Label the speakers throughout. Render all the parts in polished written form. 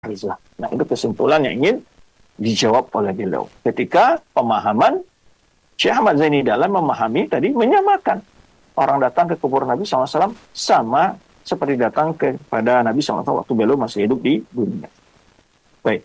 Speaker 1: Rizlah. Nah, itu kesimpulan yang ingin dijawab oleh beliau. Ketika pemahaman Syekh Ahmad Zaini dalam memahami tadi menyamakan orang datang ke kubur Nabi SAW sama seperti datang kepada Nabi SAW waktu beliau masih hidup di dunia. Baik.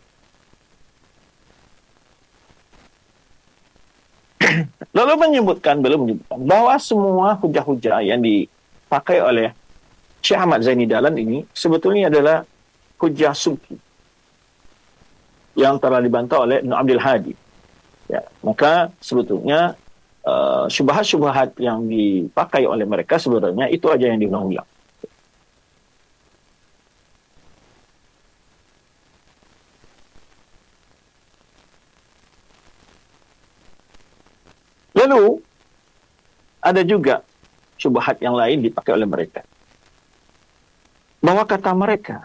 Speaker 1: Lalu beliau menyebutkan bahwa semua hujah-hujah yang dipakai oleh Syekh Ahmad Zaini Dahlan ini sebetulnya adalah hujah subki yang telah dibantah oleh Ibn Abdul Hadi. Ya, maka sebetulnya syubhat-syubhat yang dipakai oleh mereka sebenarnya itu aja yang diulang-ulang. Lalu ada juga syubhat yang lain dipakai oleh mereka. Bahwa kata mereka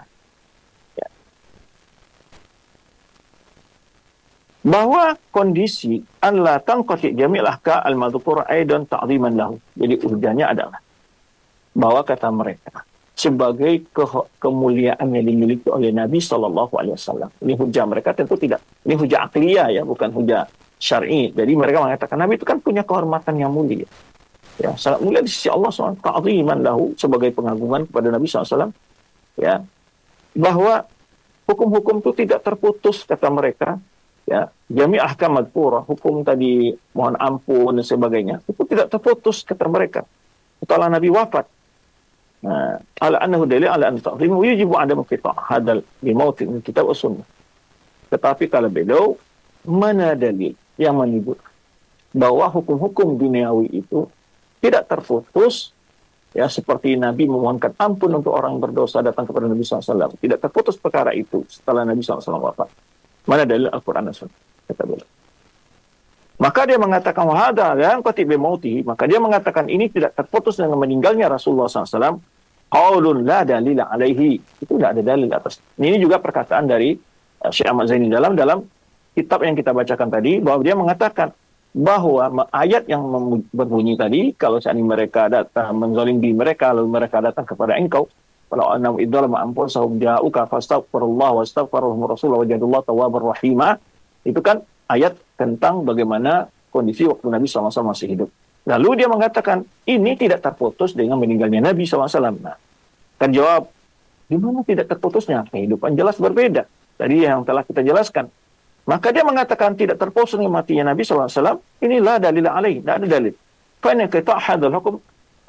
Speaker 1: bahwa kondisi an la tanqati jami' al-ahka al-madhkura aidan ta'ziman lahu. Jadi hujahnya adalah bahwa kata mereka sebagai kemuliaan yang dimiliki oleh Nabi SAW. Ini hujah mereka tentu tidak. Ini hujah akliyah ya, bukan hujah syar'i. Jadi mereka mengatakan Nabi itu kan punya kehormatan yang mulia. Ya, sangat mulia di sisi Allah SWT. Ta'ziman lahu, sebagai pengagungan kepada Nabi SAW. Ya, bahwa hukum-hukum itu tidak terputus kata mereka. Ya, jami' ahkam madhkurah, hukum tadi mohon ampun dan sebagainya, itu tidak terputus kata mereka setelah Nabi wafat. Nah, ala annahu dalil ala an ta'zim wa yajibu adam qita' hadal bi maut min kitab was sunnah. Tetapi kalau beliau mana dalil yang menyebut bahwa hukum-hukum duniawi itu tidak terputus, ya, seperti Nabi memohonkan ampun untuk orang berdosa datang kepada Nabi SAW, tidak terputus perkara itu setelah Nabi SAW wafat. Mana dalil Al-Quran dan Sunnah? Kata beliau. Maka dia mengatakan wahada yang qati bi mautihi, maka dia mengatakan ini tidak terputus dengan meninggalnya Rasulullah SAW. Qaulun la dalila alaihi, itu tidak ada dalil atas. Ini juga perkataan dari Syekh Ahmad Zaini dalam kitab yang kita bacakan tadi, bahwa dia mengatakan bahwa ayat yang berbunyi tadi, kalau seandainya mereka datang menzalimi mereka, lalu mereka datang kepada engkau, kalau annahum idzalama anfusahum ja'uka fastaghfirullah wastaghfarahum rasulullah wajadallahu tawwabar rahimah, itu kan ayat tentang bagaimana kondisi waktu Nabi SAW masih hidup. Lalu dia mengatakan ini tidak terputus dengan meninggalnya Nabi SAW. Nah, kan jawab, di mana tidak terputusnya? Kehidupan jelas berbeda. Tadi yang telah kita jelaskan. Maka dia mengatakan tidak terputus dengan matinya Nabi SAW. Inilah dalil alaih, tidak ada dalil. Fa inna qita' hadzal hukum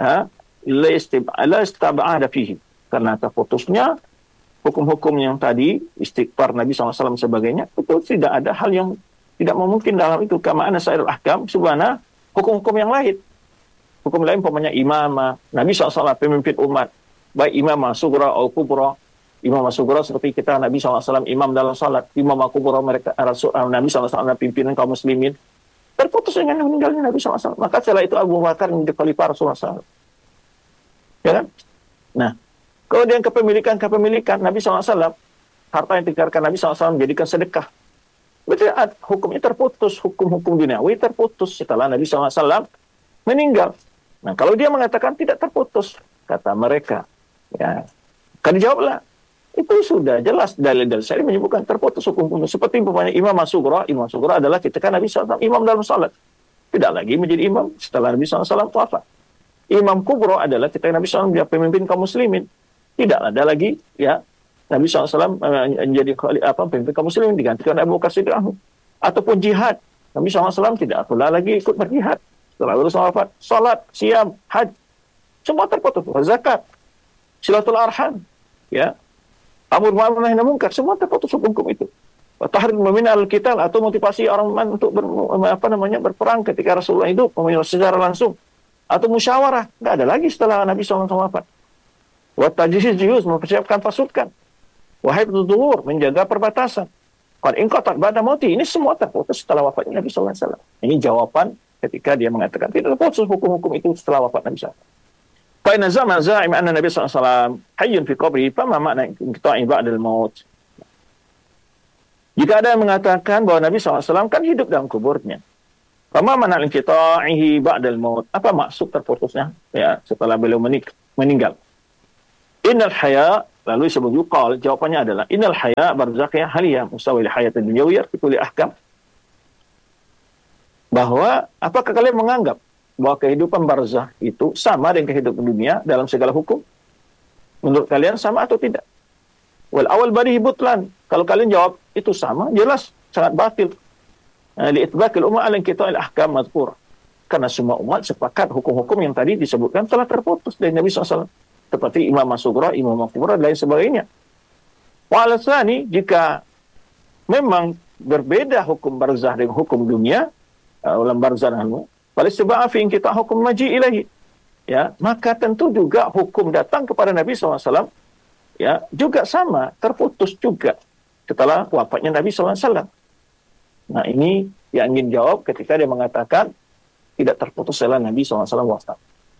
Speaker 1: la istab'ada fihi. Karena terputusnya hukum-hukum yang tadi, istighfar Nabi SAW sebagainya, itu tidak ada hal yang tidak memungkin dalam itu. Kama anna sa'irul ahkam, subhana hukum-hukum yang lain. Hukum lain, umpamanya imamah, Nabi SAW pemimpin umat, baik imamah sughra atau kubra. Imamah sughra seperti kita, Nabi SAW imam dalam salat. Imamah kubra mereka, Nabi SAW pimpinan kaum muslimin. Terputus dengan meninggalnya Nabi SAW. Maka setelah itu Abu Bakar menjadi khalifah Rasulullah SAW. Ya kan? Nah, kemudian kepemilikan Nabi SAW, harta yang ditinggalkan Nabi SAW menjadikan sedekah. Berarti hukumnya terputus, hukum-hukum duniawi terputus setelah Nabi SAW meninggal. Nah, kalau dia mengatakan tidak terputus, kata mereka, ya, kan dijawablah. Itu sudah jelas dalil-dalil saya menyebutkan terputus hukum-hukum. Seperti umpamanya Imam Sughra adalah ketika Nabi SAW imam dalam salat. Tidak lagi menjadi imam setelah Nabi SAW wafat. Imam Kubro adalah ketika Nabi SAW menjadi pemimpin kaum muslimin. Tidak ada lagi, ya, Nabi SAW menjadi pemimpin kaum muslimin, digantikan Abu Bakar Siddiq. Ataupun jihad, Nabi SAW tidak pula lagi ikut berjihad setelah Rasulullah wafat. Salat, siam, haj, semua terputus. Zakat, silatul arham, ya, amr ma'ruf nahi munkar, semua terputus hukum itu. Tahrim meminal qital, atau motivasi orang untuk berperang ketika Rasulullah hidup secara langsung, atau musyawarah, nggak ada lagi setelah Nabi SAW wafat. Wa tajhiz juyuz, mempersiapkan pasukan. Wa hifdzul dhuhur, menjaga perbatasan. Qad inqatat ba'da mauti, ini semua terputus setelah wafatnya Nabi sallallahu alaihi wasallam. Ini jawaban ketika dia mengatakan tidak terputus hukum-hukum itu setelah wafat Nabi sallallahu alaihi wasallam. Fa inna zama za'im anna Nabi sallallahu alaihi wasallam hayyun fi qabri, fa ma ma'na inqita'i ba'dal maut. Jika ada yang mengatakan bahwa Nabi sallallahu alaihi wasallam kan hidup dalam kuburnya, fa ma ma'na inqita'ihi ba'dal maut, apa maksud terputusnya ya setelah beliau meninggal? Innal haya Lalu disebut yuqal, jawabannya adalah innal haya barzakhiyah haliyah musawi li hayatid dunyawiyah fi kulli ahkam. Bahwa apakah kalian menganggap bahwa kehidupan barzakh itu sama dengan kehidupan dunia dalam segala hukum? Menurut kalian sama atau tidak? Wal awal badihi butlan. Kalau kalian jawab itu sama, jelas sangat batil. Li itbaqil ummah ala inqita'il ahkam madhkur. Karena semua umat sepakat hukum-hukum yang tadi disebutkan telah terputus dari Nabi SAW. Seperti Imam As-Sughra, Imam Al-Kubra, dan lain sebagainya. Wa alasani, jika memang berbeda hukum barzah dengan hukum dunia, ulam barzah dan pada sebab fi kita hukum maji ilahi, ya, maka tentu juga hukum datang kepada Nabi SAW, ya, juga sama, terputus juga setelah wafatnya Nabi SAW. Nah, ini yang ingin jawab ketika dia mengatakan tidak terputus setelah Nabi SAW wafat.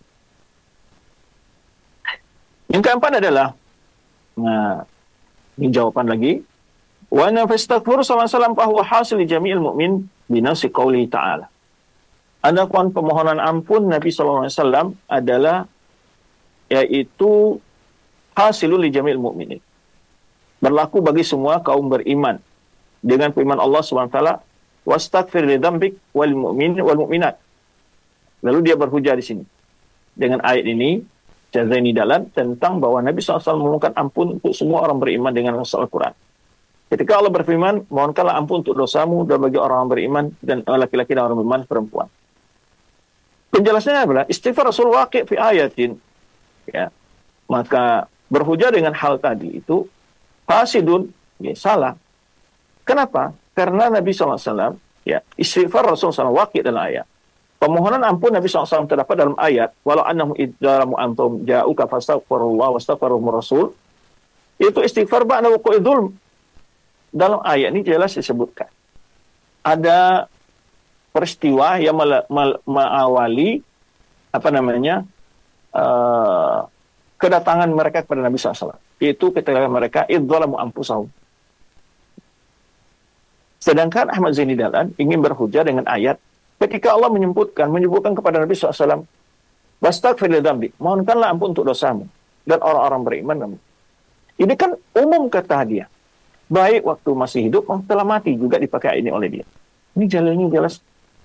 Speaker 1: Yang keempat adalah, nah, ini jawaban lagi, wa nafastaghfir SAW bahwa hasil jami'il mu'min binasi qawli ta'ala. Adapun pemohonan ampun Nabi SAW adalah yaitu hasilul li jami'il mu'minin. Berlaku bagi semua kaum beriman dengan firman Allah SWT, wastaghfir li dzambik wal mu'min wal mu'minat. Lalu dia berhujah di sini dengan ayat ini, Jazaini dalan, tentang bahwa Nabi SAW memohonkan ampun untuk semua orang beriman dengan masalah Al-Quran. Ketika Allah berfirman, mohonkanlah ampun untuk dosamu dan bagi orang beriman dan laki-laki dan orang beriman perempuan. Penjelasannya adalah istighfar Rasul waqi' fi ayatin. Ya. Maka berhujah dengan hal tadi itu fasidun, ya, salah. Kenapa? Karena Nabi SAW, ya, istighfar Rasul SAW waqi' dalam ayat. Pemohonan ampun Nabi SAW terdapat dalam ayat, walau annahum idzalamu antum ja'uka fastaghfirullah wastaghfiruhum rasul. Itu istighfar ba'da wuqu'i dzulm. Dalam ayat ini jelas disebutkan ada peristiwa yang mengawali kedatangan mereka kepada Nabi SAW. Itu ketika mereka idzalamu anfusahum. Sedangkan Ahmad Zaini Dahlan ingin berhujah dengan ayat ketika Allah menyebutkan kepada Nabi SAW, wastaghfir li dzambik, mohonkanlah ampun untuk dosamu dan orang-orang beriman. Ini kan umum kata dia. Baik waktu masih hidup maupun telah mati juga dipakai ini oleh dia. Ini jelas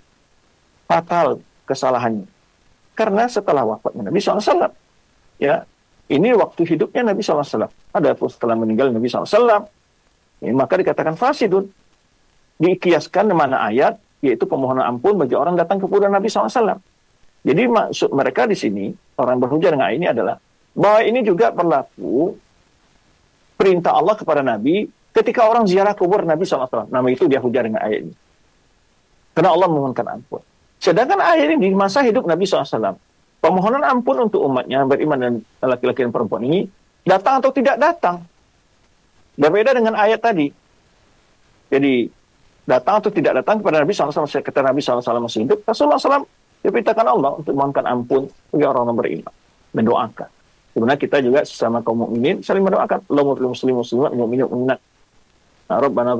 Speaker 1: fatal kesalahannya. Karena setelah wafatnya Nabi SAW, ya, ini waktu hidupnya Nabi SAW. Adapun setelah meninggal Nabi SAW, ya, maka dikatakan fasidun. Dikiaskan mana ayat, yaitu permohonan ampun bagi orang datang kepada Nabi SAW. Jadi maksud mereka di sini, orang berhujah dengan ayat ini adalah bahwa ini juga berlaku perintah Allah kepada Nabi ketika orang ziarah kubur Nabi SAW. Nama itu dia hujah dengan ayat ini. Karena Allah memohonkan ampun. Sedangkan ayat ini di masa hidup Nabi SAW, permohonan ampun untuk umatnya beriman dan laki-laki dan perempuan ini datang atau tidak datang. Berbeda dengan ayat tadi. Jadi datang atau tidak datang kepada Nabi SAW ketika Nabi SAW masih hidup, Rasulullah SAW diperintahkan Allah untuk memohonkan ampun bagi orang-orang beriman, mendoakan. Sebenarnya kita juga sesama kaum mukminin saling mendoakan. Allahumma muslim muslimat mu'minin mu'minat. Rabbana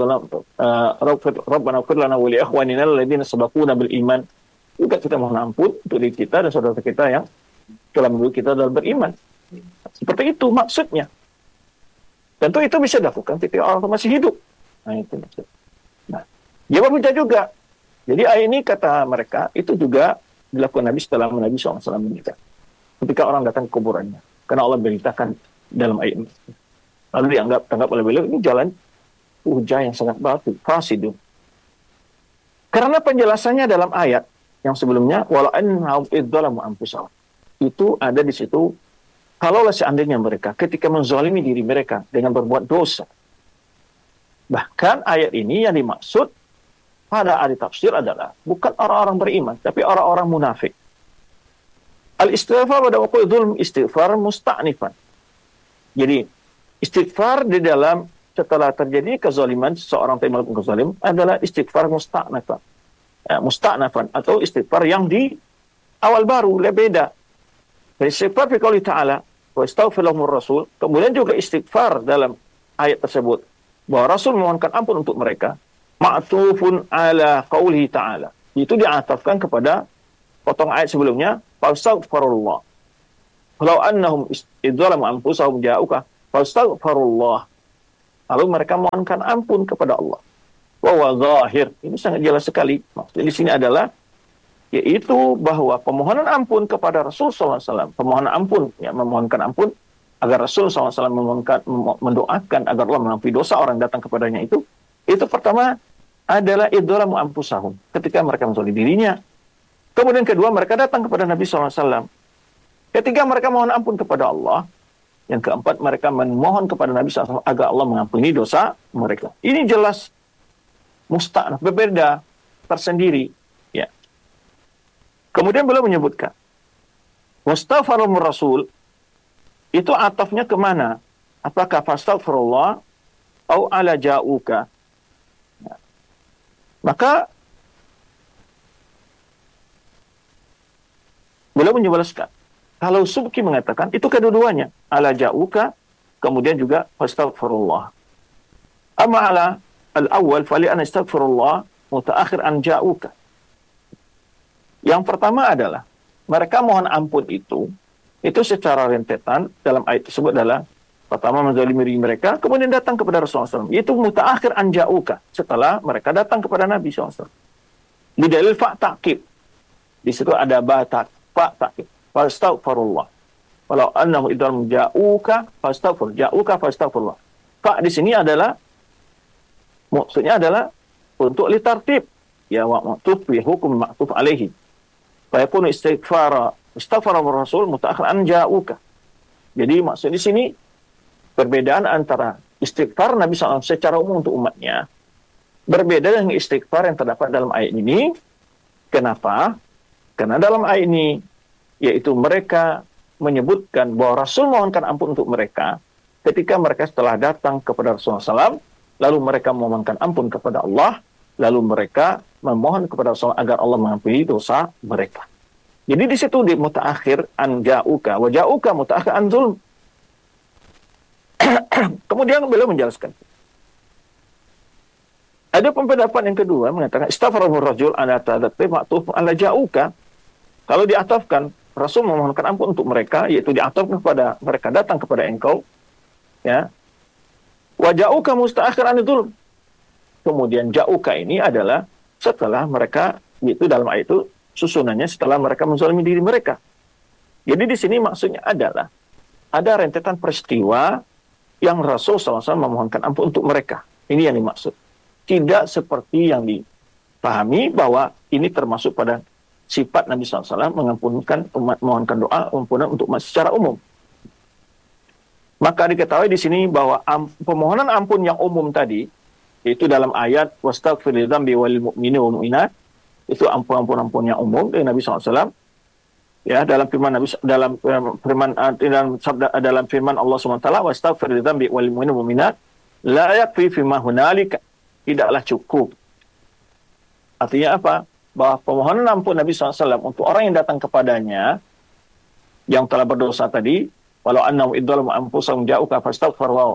Speaker 1: ighfir lana wa li ikhwanina alladziina sabaquna bil iman. Juga kita mohon ampun untuk diri kita dan saudara kita yang telah mendahului kita dalam beriman. Seperti itu maksudnya. Tentu itu bisa dilakukan ketika orang masih hidup. Nah, itu maksudnya. Nah, dia berhujah juga. Jadi ayat ini kata mereka itu juga dilakukan Nabi setelah Nabi SAW meninggal. Ketika orang datang ke kuburannya. Karena Allah beritakan dalam ayat ini. Lalu tanggap oleh beliau, ini jalan hujah yang sangat batil, fasidun. Karena penjelasannya dalam ayat yang sebelumnya, walau annahum idzalamu anfusahum. Itu ada di situ, kalaulah seandainya mereka ketika menzalimi diri mereka dengan berbuat dosa. Bahkan ayat ini yang dimaksud pada ahli tafsir adalah bukan orang-orang beriman, tapi orang-orang munafik. Al-istighfar pada waktu dzulm istighfar musta'nifan. Jadi istighfar di dalam setelah terjadi kezaliman seseorang yang melakukan kezalim adalah istighfar musta'nifan. Musta'nafan atau istighfar yang di awal baru, beda. Istighfar fi qouli ta'ala wa astaghfir lahumur rasul. Kemudian juga istighfar dalam ayat tersebut bahwa Rasul memohonkan ampun untuk mereka, ma'tufun ala qaulihi ta'ala. Itu diatafkan kepada potong ayat sebelumnya, fastaghfirullah. Walau annahum idzalamu anfusahum ja'uka fastaghfirullah. Lalu mereka mohonkan ampun kepada Allah. Wa zahir. Ini sangat jelas sekali. Maksudnya di sini adalah yaitu bahwa permohonan ampun kepada Rasul SAW, permohonan ampun, ya, memohonkan ampun agar Rasul SAW mendoakan agar Allah mengampuni dosa orang datang kepadanya itu pertama adalah idzalamu anfusahum, ketika mereka menzalimi dirinya. Kemudian kedua, mereka datang kepada Nabi SAW. Ketiga, mereka mohon ampun kepada Allah. Yang keempat, mereka memohon kepada Nabi SAW agar Allah mengampuni dosa mereka. Ini jelas musta'naf, berbeda, tersendiri. Ya. Kemudian beliau menyebutkan, wastaghfarul Rasul, itu atafnya kemana? Apakah fastaghfirullah atau ala ja'uka? Ya. Maka beliau menjelaskan, kalau Subki mengatakan, itu kedua-duanya. Ala ja'uka, kemudian juga fastaghfirullah. Amma ala al-awwal, fali'an astaghfirullah, mutaakhir an ja'uka. Yang pertama adalah, mereka mohon ampun itu secara rentetan, dalam ayat tersebut adalah, pertama menzalimi diri mereka, kemudian datang kepada Rasulullah SAW. Itu mutaakhir an ja'uka, setelah mereka datang kepada Nabi SAW. Bidalil fa' ta'qib. Di situ ada fa' ta'qib. Fastaghfirullah. Walau annahu idzal ja'uka fastaghfirullah. Fa di sini adalah maksudnya adalah untuk litartib. Ya wa maktub bi hukum maktub alaihi. Fa yakunu istighfara Rasul mutaakhir an ja'uka. Jadi maksud di sini perbedaan antara istighfar Nabi SAW secara umum untuk umatnya berbeda dengan istighfar yang terdapat dalam ayat ini. Kenapa? Karena dalam ayat ini yaitu mereka menyebutkan bahwa Rasul mohonkan ampun untuk mereka ketika mereka setelah datang kepada Rasulullah SAW, lalu mereka memohonkan ampun kepada Allah, lalu mereka memohon kepada Rasul agar Allah mengampuni dosa mereka. Jadi di situ di mutaakhir an ja'uka, wa ja'uka mutaakhir an zulm. Kemudian beliau menjelaskan. Ada pendapat yang kedua mengatakan istaghfarul rajul ala tadatti ma'tuf ala ja'uka. Kalau diatafkan Rasul memohonkan ampun untuk mereka, yaitu diatafkan kepada mereka datang kepada engkau, ya. Wa ja'uka musta'akhiran dzulm. Kemudian ja'uka ini adalah setelah mereka, yaitu dalam ayat itu susunannya setelah mereka menzalimi diri mereka. Jadi di sini maksudnya adalah ada rentetan peristiwa yang Rasul SAW memohonkan ampun untuk mereka. Ini yang dimaksud. Tidak seperti yang dipahami bahwa ini termasuk pada sifat Nabi SAW mengampunkan umat, mohonkan doa ampunan untuk umat secara umum. Maka diketahui di sini bahwa permohonan ampun yang umum tadi, yaitu dalam ayat wastaghfir lidzambi walil mu'mini wal mu'minat, itu ampun yang umum dari Nabi SAW. Ya, dalam firman Nabi dalam firman Allah SWT, wastaghfir lidzambi walil mu'mini wal mu'minat la yakfi fima hunalika, tidaklah cukup. Artinya apa? Bahwa permohonan ampun Nabi SAW untuk orang yang datang kepadanya yang telah berdosa tadi, walau annahum idzalamu anfusahum ja'uka fastaghfirullah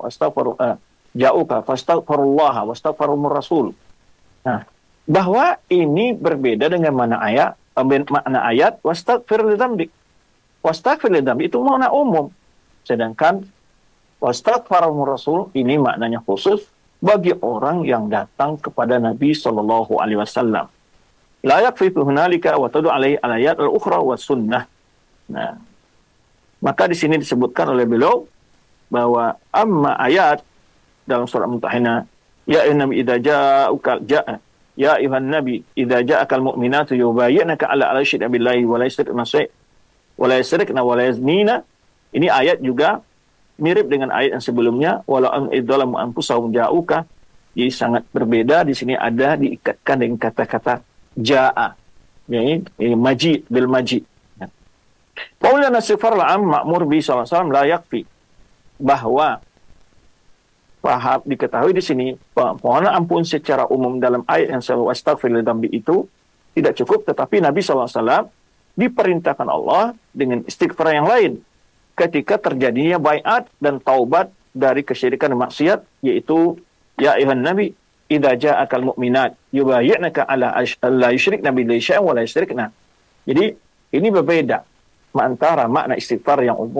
Speaker 1: wastaghfirur rasul. Nah, bahwa ini berbeda dengan makna ayat wastaghfir lidzambik. Wastaghfir lidzambik itu makna umum. Sedangkan wastaghfirur rasul ini maknanya khusus bagi orang yang datang kepada Nabi sallallahu alaihi wasallam. La yakfi hunalika wa tadu alaihi al-ayat al-ukhra wa sunnah. Nah, maka di sini disebutkan oleh beliau bahwa amma ayat dalam surah Mumtahinah, ya ayyuhan nabi idza ja'uka ya ayyuhan nabi idza ja'akal mu'minatu yubayyinaka ala al-syirki billahi wa la yusrikna wa la yaznina. Ini ayat juga mirip dengan ayat yang sebelumnya, walau an idzalamu anfusahum ja'uka. Jadi sangat berbeda. Di sini ada diikatkan dengan kata-kata ja'a, ini maji bil maji. Qaulun asifar al-am ma'mur bi sallallahu alaihi wasallam la yakfi, bahwa paham diketahui di sini permohonan ampun secara umum dalam ayat yang saya wastaghfir lidzambi itu tidak cukup, tetapi Nabi sallallahu alaihi wasallam diperintahkan Allah dengan istighfar yang lain ketika terjadinya baiat dan taubat dari kesyirikan dan maksiat, yaitu ya ayuhan nabi idza ja'akal mu'minat yubayyinaka ala alla yusyrikna billahi syai'an wa la yusyrikna. Jadi ini berbeda antara makna istighfar yang umum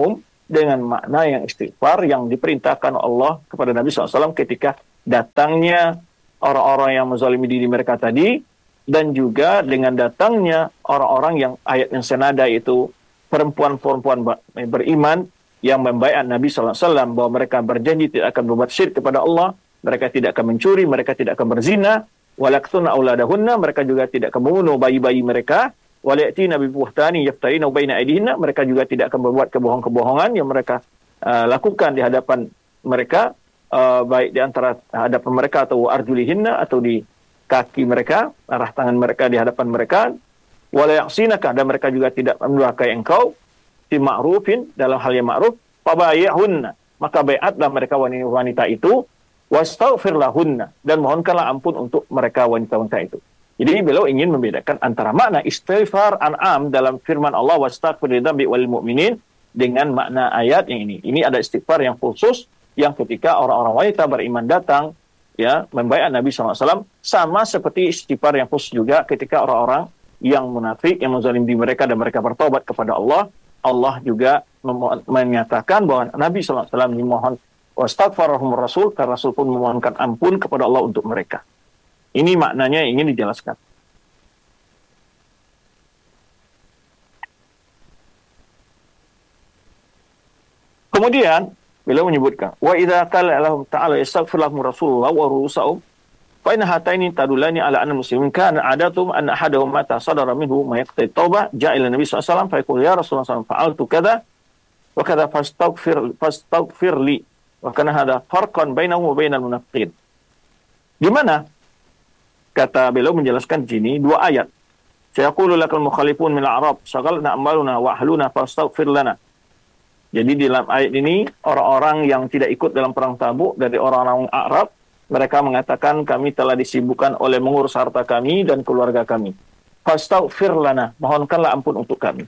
Speaker 1: dengan makna yang istighfar yang diperintahkan Allah kepada Nabi SAW ketika datangnya orang-orang yang menzalimi diri mereka tadi, dan juga dengan datangnya orang-orang yang ayat yang senada, itu perempuan-perempuan beriman yang membaiat Nabi SAW bahwa mereka berjanji tidak akan berbuat syirik kepada Allah, mereka tidak akan mencuri, mereka tidak akan berzina, walaktuna auladahunna, mereka juga tidak akan membunuh bayi-bayi mereka, walayatina bi buhtani yaftarina baina aydihinna, mereka juga tidak akan berbuat kebohongan-kebohongan yang mereka lakukan di hadapan mereka, baik di antara hadapan mereka atau arjulihinna, atau di kaki mereka, arah tangan mereka di hadapan mereka, wala yaksinaka, dan mereka juga tidak mendurhakai engkau, fi ma'rufin, dalam hal yang ma'ruf, fabayihunna, maka baiatlah mereka wanita itu, wastaghfir lahunna, dan mohonkanlah ampun untuk mereka wanita-wanita itu. Jadi beliau ingin membedakan antara makna istighfar an'am dalam firman Allah wastaghfir lidzambi wal mu'minin dengan makna ayat yang ini. Ini ada istighfar yang khusus yang ketika orang-orang wanita beriman datang ya membaiat Nabi SAW, sama seperti istighfar yang khusus juga ketika orang-orang yang munafik yang menzalimi mereka dan mereka bertobat kepada Allah. Allah juga menyatakan bahwa Nabi SAW memohon wastaghfarahum Rasul, karena Rasul pun memohonkan ampun kepada Allah untuk mereka. Ini maknanya yang ingin dijelaskan. Kemudian beliau menyebutkan wa idza qala lahum ta'ala yastaghfir lahum Rasulullah wa rusa'um fa inna hataini tadulani ala anna muslimin kana adatum an ahadahum mata sadara minhu ma yaqti taubah ja'a ila nabi sallallahu alaihi wasallam fa yaqul ya Rasulullah sallallahu alaihi wasallam fa'altu kadza wa kadza fastaghfir li wa kana hadha farqan bainahu wa bainal munafiqin. Di mana kata beliau menjelaskan di sini dua ayat. Sayaqulu lakal mukhalifun min al-a'rab shaghalna amaluna wa ahluna fastaghfir lana. Jadi di dalam ayat ini orang-orang yang tidak ikut dalam perang Tabuk dari orang-orang Arab, mereka mengatakan kami telah disibukkan oleh mengurus harta kami dan keluarga kami. Fastaghfir lana, mohonkanlah ampun untuk kami.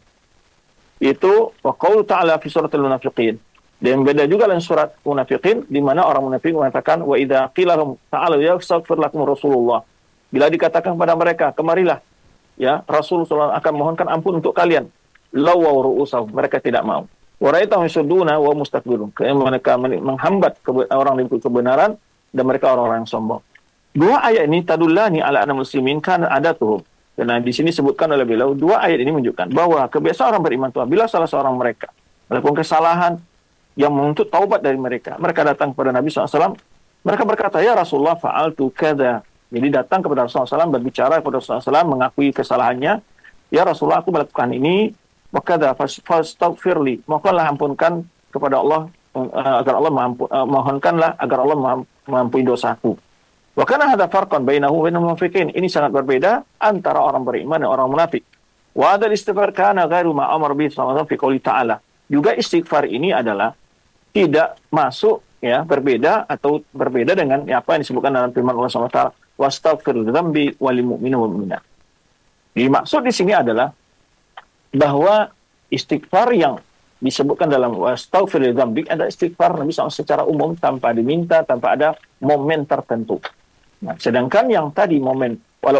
Speaker 1: Itu wa qaulu ta'ala fi suratul munafiqin. Dan beda juga dalam surat Munafiqin di mana orang munafik mengatakan wa idza qila lahum ta'alu yastaghfir lakum Rasulullah. Bila dikatakan pada mereka, kemarilah ya Rasulullah akan mohonkan ampun untuk kalian. Lawaw ru'usahum, mereka tidak mau. Wa ra'aitahum yasudduna wa mustakbirun. Mereka menghambat orang yang kebenaran dan mereka orang-orang yang sombong. Dua ayat ini tadullani ala anna muslimin kana adatuhum. Karena di sini disebutkan oleh beliau, dua ayat ini menunjukkan bahwa kebiasaan orang beriman itu bila salah seorang mereka melakukan kesalahan yang menuntut taubat dari mereka, mereka datang kepada Nabi SAW, mereka berkata, ya Rasulullah fa'altu kada. Jadi datang kepada Rasulullah SAW, berbicara kepada Rasulullah SAW, mengakui kesalahannya. Ya Rasulullah, aku melakukan ini, wakada fastaghfirli, mohonkanlah ampunkan kepada Allah, agar Allah mohonkanlah agar Allah mengampuni dosaku. Wa kana hadza farqan bainahu wa bainal munafiqin. Ini sangat berbeda antara orang beriman dan orang munafik. Wa hadzal istighfar kana ghairu ma amara bihi sallallahu alaihi wasallam fi ta'ala. Juga istighfar ini adalah tidak masuk ya, berbeda atau berbeda dengan apa yang disebutkan dalam firman Allah Subhanahu wa taala, wastaghfir lidzambi walil mu'minina wal mu'minat. Dimaksud di sini adalah bahwa istighfar yang disebutkan dalam wastaghfir lidzambi adalah istighfar Nabi SAW secara umum tanpa diminta, tanpa ada momen tertentu. Nah, sedangkan yang tadi momen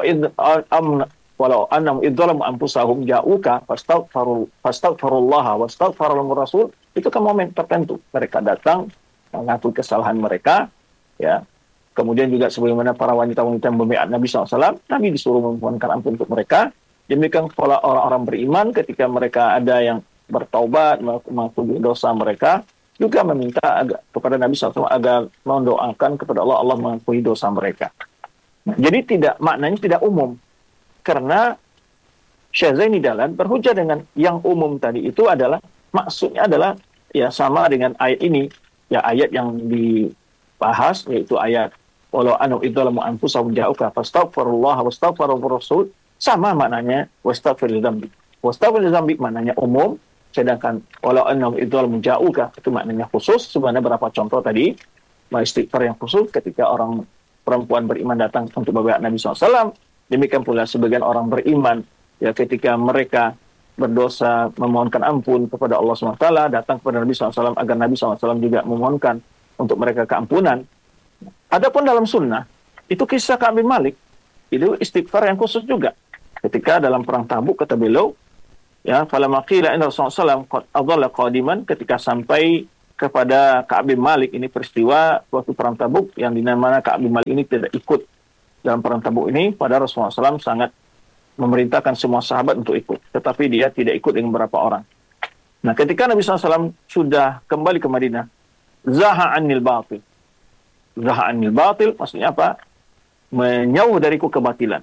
Speaker 1: walau annam idzalamu anfusahum ja'uka fastaghfirullaha wastaghfarul rasul, itu kan momen tertentu. Mereka datang mengakui kesalahan mereka ya. Kemudian juga sebagaimana para wanita-wanita yang membaiat Nabi SAW, Nabi disuruh memohonkan ampun untuk mereka. Demikian pola orang-orang beriman ketika mereka ada yang bertaubat, mengakui dosa mereka, juga meminta kepada Nabi SAW agar mendoakan kepada Allah, Allah mengampuni dosa mereka. Nah, jadi maknanya tidak umum. Karena Syekh Zaini Dahlan berhujah dengan yang umum tadi itu adalah, maksudnya adalah ya sama dengan ayat ini. Ya ayat yang dibahas yaitu ayat walau anu idzalamu anfusahum ja'uka fastaghfirullaha wastaghfarur rasul, sama maknanya wastaghfir lidzambi. Wastaghfir lidzambi maknanya umum, sedangkan walau anu idzalamu ja'uka itu maknanya khusus. Sebenarnya berapa contoh tadi istighfar yang khusus ketika orang perempuan beriman datang untuk membaiat Nabi SAW. Demikian pula sebagian orang beriman ya ketika mereka berdosa memohonkan ampun kepada Allah SWT, datang kepada Nabi SAW agar Nabi SAW juga memohonkan untuk mereka keampunan. Adapun dalam sunnah, itu kisah Ka'ab bin Malik, itu istighfar yang khusus juga. Ketika dalam perang Tabuk, kata beliau, Ya, falamma qila inna Rasulullah SAW qad adalla qadiman, ketika sampai kepada Ka'ab bin Malik, ini peristiwa waktu perang Tabuk yang dinamakan Ka'ab bin Malik ini tidak ikut dalam perang Tabuk ini, pada Rasulullah SAW sangat memerintahkan semua sahabat untuk ikut, tetapi dia tidak ikut dengan beberapa orang. Nah, ketika Nabi SAW sudah kembali ke Madinah, zaha anil batil. Zaha anil batil maksudnya apa? Menjauh dariku kebatilan.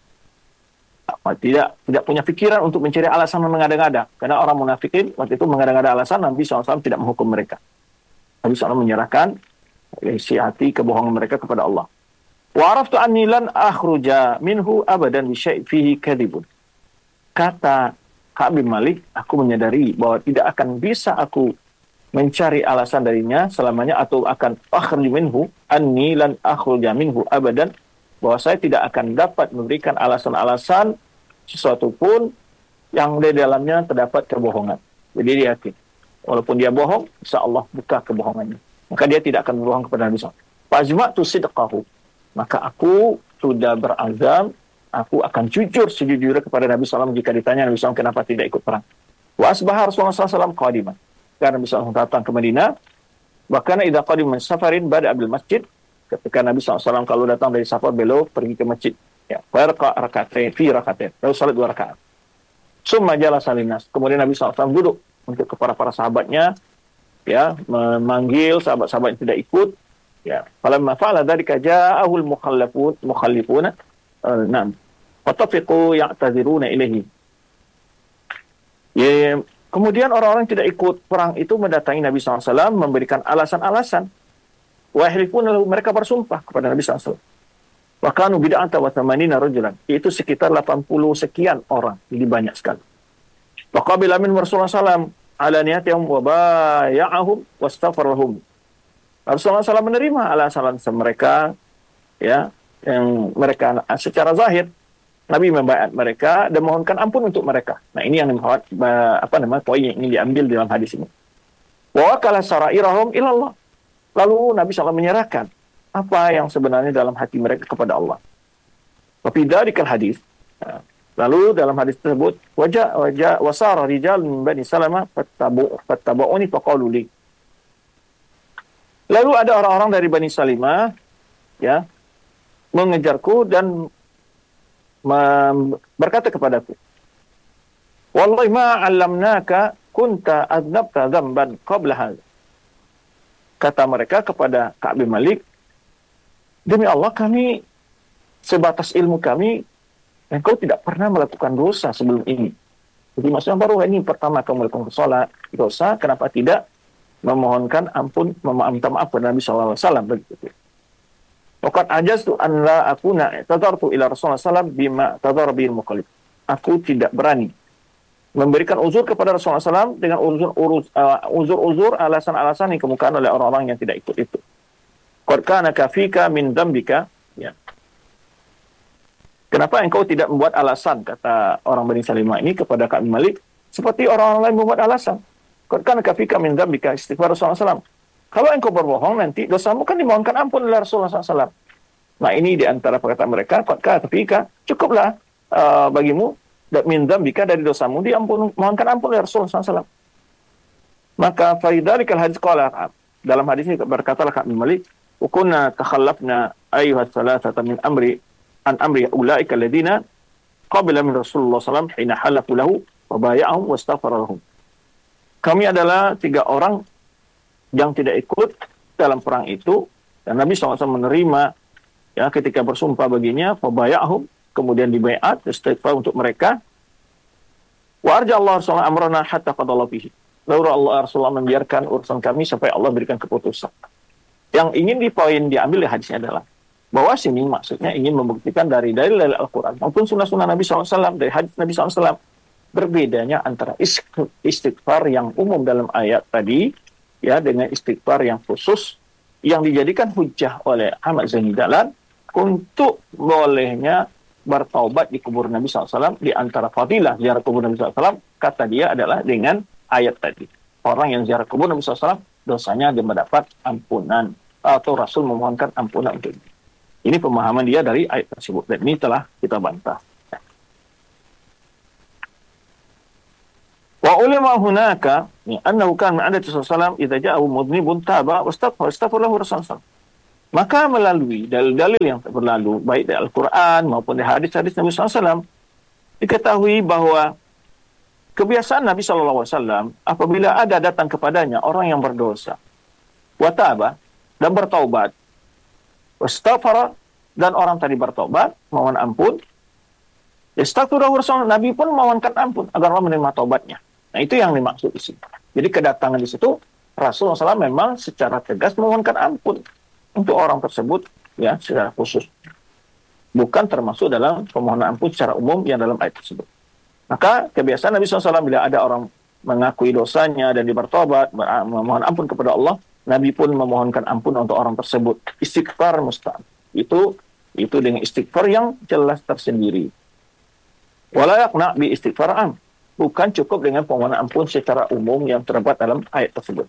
Speaker 1: Tidak punya pikiran untuk mencari alasan mengada-ngada. Karena orang munafikin waktu itu mengada-ngada alasan, Nabi SAW tidak menghukum mereka. Nabi SAW menyerahkan isi hati kebohongan mereka kepada Allah. Wa araftu anni lan akhruja minhu abadan bi syai' fihi kadhibun. Kata Ka'ab bin Malik, aku menyadari bahwa tidak akan bisa aku mencari alasan darinya selamanya, atau akan akhruj minhu anni lan akhruja minhu abadan, bahwa saya tidak akan dapat memberikan alasan-alasan sesuatu pun yang di dalamnya terdapat kebohongan. Jadi dia yakin, walaupun dia bohong, insya Allah buka kebohongannya. Maka dia tidak akan berbohong kepada Nabi SAW. Fajma'tu sidqahu. Maka aku sudah berazam, aku akan jujur sejujurnya kepada Nabi SAW jika ditanya Nabi SAW kenapa tidak ikut perang. Wa asbaha Rasulullah SAW qadiman. Karena Nabi SAW datang ke Madinah, bahkan idza qadima min safarin bada bil masjid, ketika Nabi SAW kalau datang dari safar, beliau pergi ke masjid. Ya, farqa rak'atain fi rak'atain. Lalu salat 2 rakaat. Summa jalasa linnas. Kemudian Nabi SAW duduk untuk kepada para sahabatnya, ya, memanggil sahabat-sahabat yang tidak ikut. Ya, falamma fa'ala dzalika ja'ahul mukhallifuna na'am fatafiqu ya'taziruna ilaihi. Ya, kemudian orang-orang yang tidak ikut perang itu mendatangi Nabi SAW memberikan alasan-alasan. Wa yahlifuna lahu, mereka bersumpah kepada Nabi SAW. Wa kanu bid'ata wa thamanina rajulan, itu sekitar 80 sekian orang, jadi banyak sekali. Wa qabila min Rasulullah SAW ala niyatihim wa baya'ahum wastaghfarahum. Rasulullah SAW menerima alasan mereka, ya, yang mereka secara zahir Nabi membaiat mereka dan mohonkan ampun untuk mereka. Nah, ini yang poin yang ingin diambil dalam hadis ini. Wa wakala sarairahum ilallah. Lalu Nabi SAW menyerahkan apa yang sebenarnya dalam hati mereka kepada Allah. Tapi dari hadis, lalu dalam hadis tersebut, wajah wasara rijal min bani Salamah fattabu'uni faqalu li. Lalu ada orang-orang dari Bani Salimah, ya, mengejarku dan berkata kepadaku, wallahi ma 'allamnaka kunta adnabta dzamban qabla hadza. Kata mereka kepada Ka'ab bin Malik, demi Allah, kami sebatas ilmu kami, engkau tidak pernah melakukan dosa sebelum ini. Jadi maksudnya baru ini pertama kamu melakukan dosa, kenapa tidak memohonkan ampun, meminta maaf kepada Nabi SAW begitu. Waqad ajaztu an la akuna tadartu ila Rasulullah SAW bima tadar bil muqallib. Aku tidak berani memberikan uzur kepada Rasulullah SAW dengan uzur-uzur, alasan-alasan yang kemukakan oleh orang-orang yang tidak ikut itu. Qad kana kafika min dzambika, ya. Kenapa engkau tidak membuat alasan, kata orang Bani Salimah ini kepada Ka'ab bin Malik, seperti orang-orang lain membuat alasan. Qad kana kafika min dzambika istighfar Rasulullah SAW. Kalau engkau berbohong, nanti dosamu kan dimohonkan ampun oleh Rasulullah SAW. Nah, ini di antara perkataan mereka, qad kana kafika, cukuplah bagimu min dzambika, dari dosamu mohonkan ampun oleh Rasulullah SAW. Maka faidalikal hadis qala, dalam hadis ini berkatalah Ka'ab bin Malik, wa kunna takhallafna ayyuha thalathata min amri ulaika alladziina qabila min Rasulullah SAW hina halafu lahu wa bay'ahum wastaghfara lahum. Kami adalah 3 orang yang tidak ikut dalam perang itu, dan Nabi SAW menerima, ya, ketika bersumpah baginya, wa bay'ahum, kemudian dibaiat, istighfar untuk mereka. Wa arja Allah Rasulullah amrana hatta qadallahu fihi. Lalu Allah Rasulullah membiarkan urusan kami sampai Allah berikan keputusan. Yang ingin diambil di hadisnya adalah bahwa sini maksudnya ingin membuktikan dari dalil Al-Quran maupun sunnah-sunnah Nabi SAW, dari hadis Nabi SAW, berbedanya antara istighfar yang umum dalam ayat tadi, ya, dengan istighfar yang khusus yang dijadikan hujjah oleh Ahmad Zaini Dahlan untuk bolehnya bertaubat di kubur Nabi SAW. Di antara fadilah ziarah kubur Nabi SAW, kata dia, adalah dengan ayat tadi. Orang yang ziarah kubur Nabi SAW, dosanya dia mendapat ampunan, atau Rasul memohonkan ampunan untuk dia. Ini pemahaman dia dari ayat tersebut, dan ini telah kita bantah. ulama hunaka annahu kan min adati sallallahu idza ja'ahu mudnibun taba wastaghfar lahu rasulullah. Maka melalui dalil-dalil yang berlalu baik dari Al-Qur'an maupun dari hadis-hadis Nabi SAW diketahui bahwa kebiasaan Nabi SAW apabila ada datang kepadanya orang yang berdosa wataba dan bertaubat wastaghfara dan orang tadi bertobat mohon ampun yastaghfiruhu rasul, Nabi pun memohonkan ampun agar Allah menerima taubatnya. Nah, itu yang dimaksud di sini. Jadi kedatangan di situ Rasulullah SAW memang secara tegas memohonkan ampun untuk orang tersebut ya secara khusus. Bukan termasuk dalam permohonan ampun secara umum yang dalam ayat tersebut. Maka kebiasaan Nabi SAW bila ada orang mengakui dosanya dan dia bertobat, memohon ampun kepada Allah, Nabi pun memohonkan ampun untuk orang tersebut. Istighfar mustahab. Itu dengan istighfar yang jelas tersendiri. Wala yaqna bi istighfar am. Bukan cukup dengan permohonan ampun secara umum yang terdapat dalam ayat tersebut.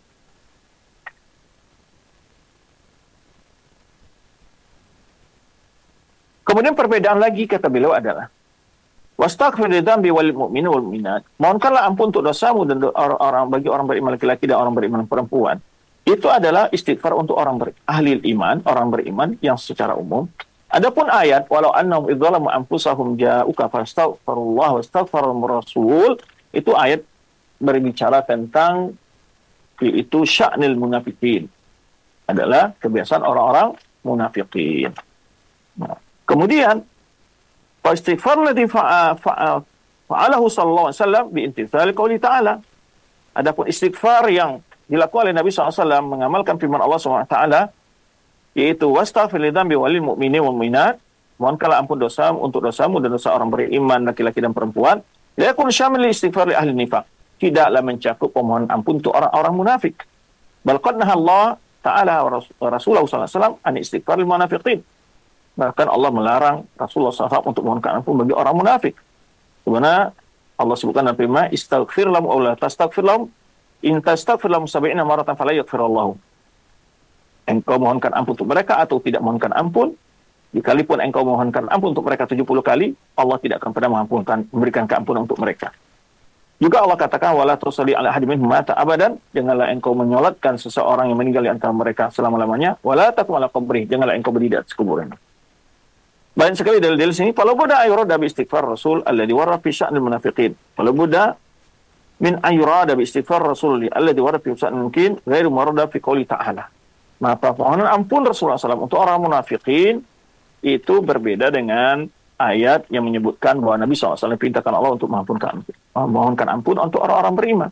Speaker 1: Kemudian perbedaan lagi kata beliau adalah wastaghfir lidzambi wal mu'minin wal mu'minat. Mohonkanlah ampun untuk dosamu dan orang bagi orang beriman laki-laki dan orang beriman perempuan. Itu adalah istighfar untuk orang ahli iman, orang beriman yang secara umum. Adapun ayat walau annahum idzalamu anfusahum ja'uka fastaghfirullah wastaghfarul rasul, itu ayat berbicara tentang yaitu sya'nil munafiqin. Adalah kebiasaan orang-orang munafiqin. Nah, kemudian istighfar ladzi fa'alahu sallallahu alaihi wasallam biimtithal qouli ta'ala. Adapun istighfar yang dilakukan oleh Nabi SAW mengamalkan firman Allah SWT yaitu wastaghfir lidzambi walil mu'minin wal mu'minat, mohonkanlah ampun dosamu untuk dosamu dan dosa orang beriman laki-laki dan perempuan. La yakun syamil istighfar li ahli nifaq, tidaklah mencakup permohonan ampun untuk orang-orang munafik. Bal qad Allah Ta'ala wa Rasulullah SAW an istighfar lil munafiqin. Bahkan Allah melarang Rasulullah SAW untuk mohonkan ampun bagi orang munafik. Sebenarnya Allah sebutkan dalam firman istaghfir lahum aw la tastaghfir lahum in tastaghfir lahum 70 maratan fala yaghfirullahu. Engkau mohonkan ampun untuk mereka atau tidak mohonkan ampun, sekalipun engkau mohonkan ampun untuk mereka 70 kali, Allah tidak akan pernah memberikan keampunan untuk mereka. Juga Allah katakan wala tusalli ala ahadin minhum mata abadan, janganlah engkau menyolatkan seseorang yang meninggal di antara mereka selama-lamanya, wala taqum ala qabrih, janganlah engkau berdiri di atas kuburan. Banyak sekali dalil-dalil sini. Falau buddha ayyurada bi istighfar Rasul alladhi warra fi sya'nil munafiqin. Falau buddha min ayyurada bi istighfar Rasul alladhi warra fi sya'nil munafiqin ghairu marada fi qouli ta'ala. Maka permohonan ampun Rasulullah SAW untuk orang munafikin itu berbeda dengan ayat yang menyebutkan bahwa Nabi SAW perintahkan Allah untuk memohonkan ampun untuk orang-orang beriman.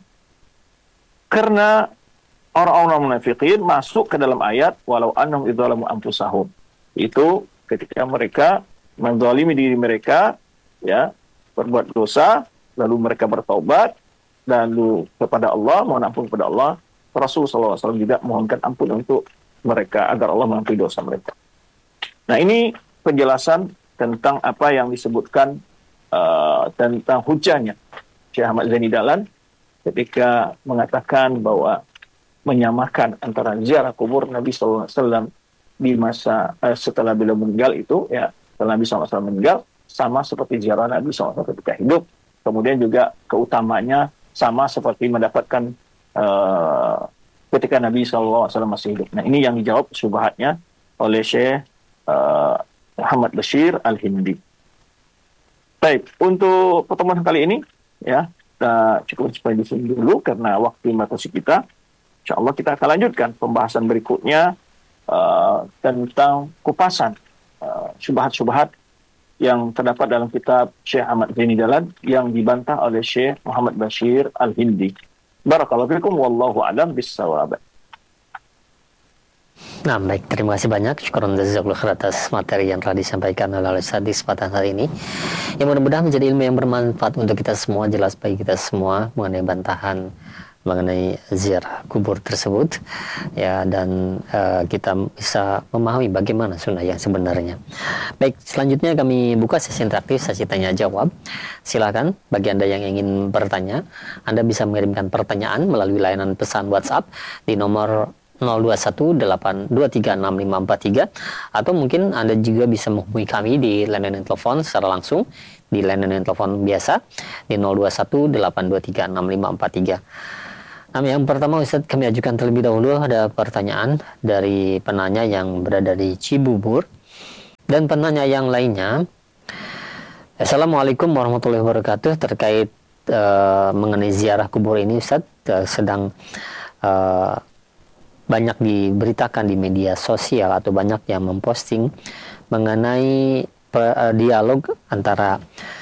Speaker 1: Karena orang-orang munafikin masuk ke dalam ayat walau annahum idzalamu anfusahum. Itu ketika mereka menzalimi diri mereka, ya, berbuat dosa, lalu mereka bertaubat, lalu kepada Allah, mohon ampun kepada Allah, Rasulullah SAW juga mohonkan ampun untuk mereka agar Allah mengampuni dosa mereka. Nah, ini penjelasan tentang apa yang disebutkan tentang hujahnya Syekh Ahmad Zaini Dahlan ketika mengatakan bahwa menyamakan antara ziarah kubur Nabi SAW di masa setelah beliau meninggal itu, ya, setelah Nabi SAW meninggal sama seperti ziarah Nabi SAW ketika hidup. Kemudian juga keutamanya sama seperti mendapatkan ketika Nabi SAW masih hidup. Nah, ini yang dijawab syubhatnya oleh Syekh Muhammad Bashir Al-Hindi. Baik, untuk pertemuan kali ini, ya, kita cukup sampai di sini dulu karena waktu membatasi kita. InsyaAllah kita akan lanjutkan pembahasan berikutnya tentang kupasan syubhat-syubhat yang terdapat dalam kitab Syekh Ahmad Zaini Dahlan yang dibantah oleh Syekh Muhammad Bashir Al-Hindi. Barakallahu fikum wallahu a'lam bis-shawab.
Speaker 2: Nah, baik, terima kasih banyak. Syukran jazakallahu khair atas materi yang telah disampaikan oleh Ustaz di kesempatan hari ini. Yang mudah-mudahan menjadi ilmu yang bermanfaat untuk kita semua, jelas bagi kita semua mengenai bantahan mengenai ziarah kubur tersebut, ya, dan kita bisa memahami bagaimana sunnah yang sebenarnya. Baik, selanjutnya kami buka sesi interaktif, sesi tanya jawab. Silakan bagi Anda yang ingin bertanya, Anda bisa mengirimkan pertanyaan melalui layanan pesan WhatsApp di nomor 0218236543, atau mungkin Anda juga bisa menghubungi kami di layanan telepon secara langsung di layanan telepon biasa di 0218236543. Nah, yang pertama Ustadz, kami ajukan terlebih dahulu ada pertanyaan dari penanya yang berada di Cibubur, dan penanya yang lainnya, Assalamualaikum warahmatullahi wabarakatuh, terkait mengenai ziarah kubur ini Ustadz, sedang banyak diberitakan di media sosial atau banyak yang memposting mengenai dialog antara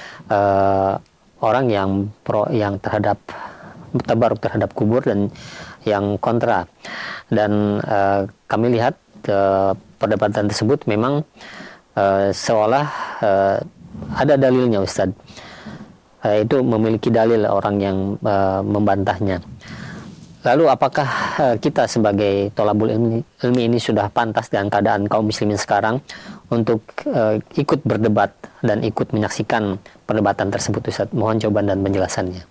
Speaker 2: orang yang terhadap tabaruk terhadap kubur dan yang kontra, dan kami lihat perdebatan tersebut memang seolah ada dalilnya Ustadz, itu memiliki dalil orang yang membantahnya. Lalu apakah kita sebagai tolabul ilmi ini sudah pantas dengan keadaan kaum muslimin sekarang untuk ikut berdebat dan ikut menyaksikan perdebatan tersebut Ustadz? Mohon jawaban dan penjelasannya.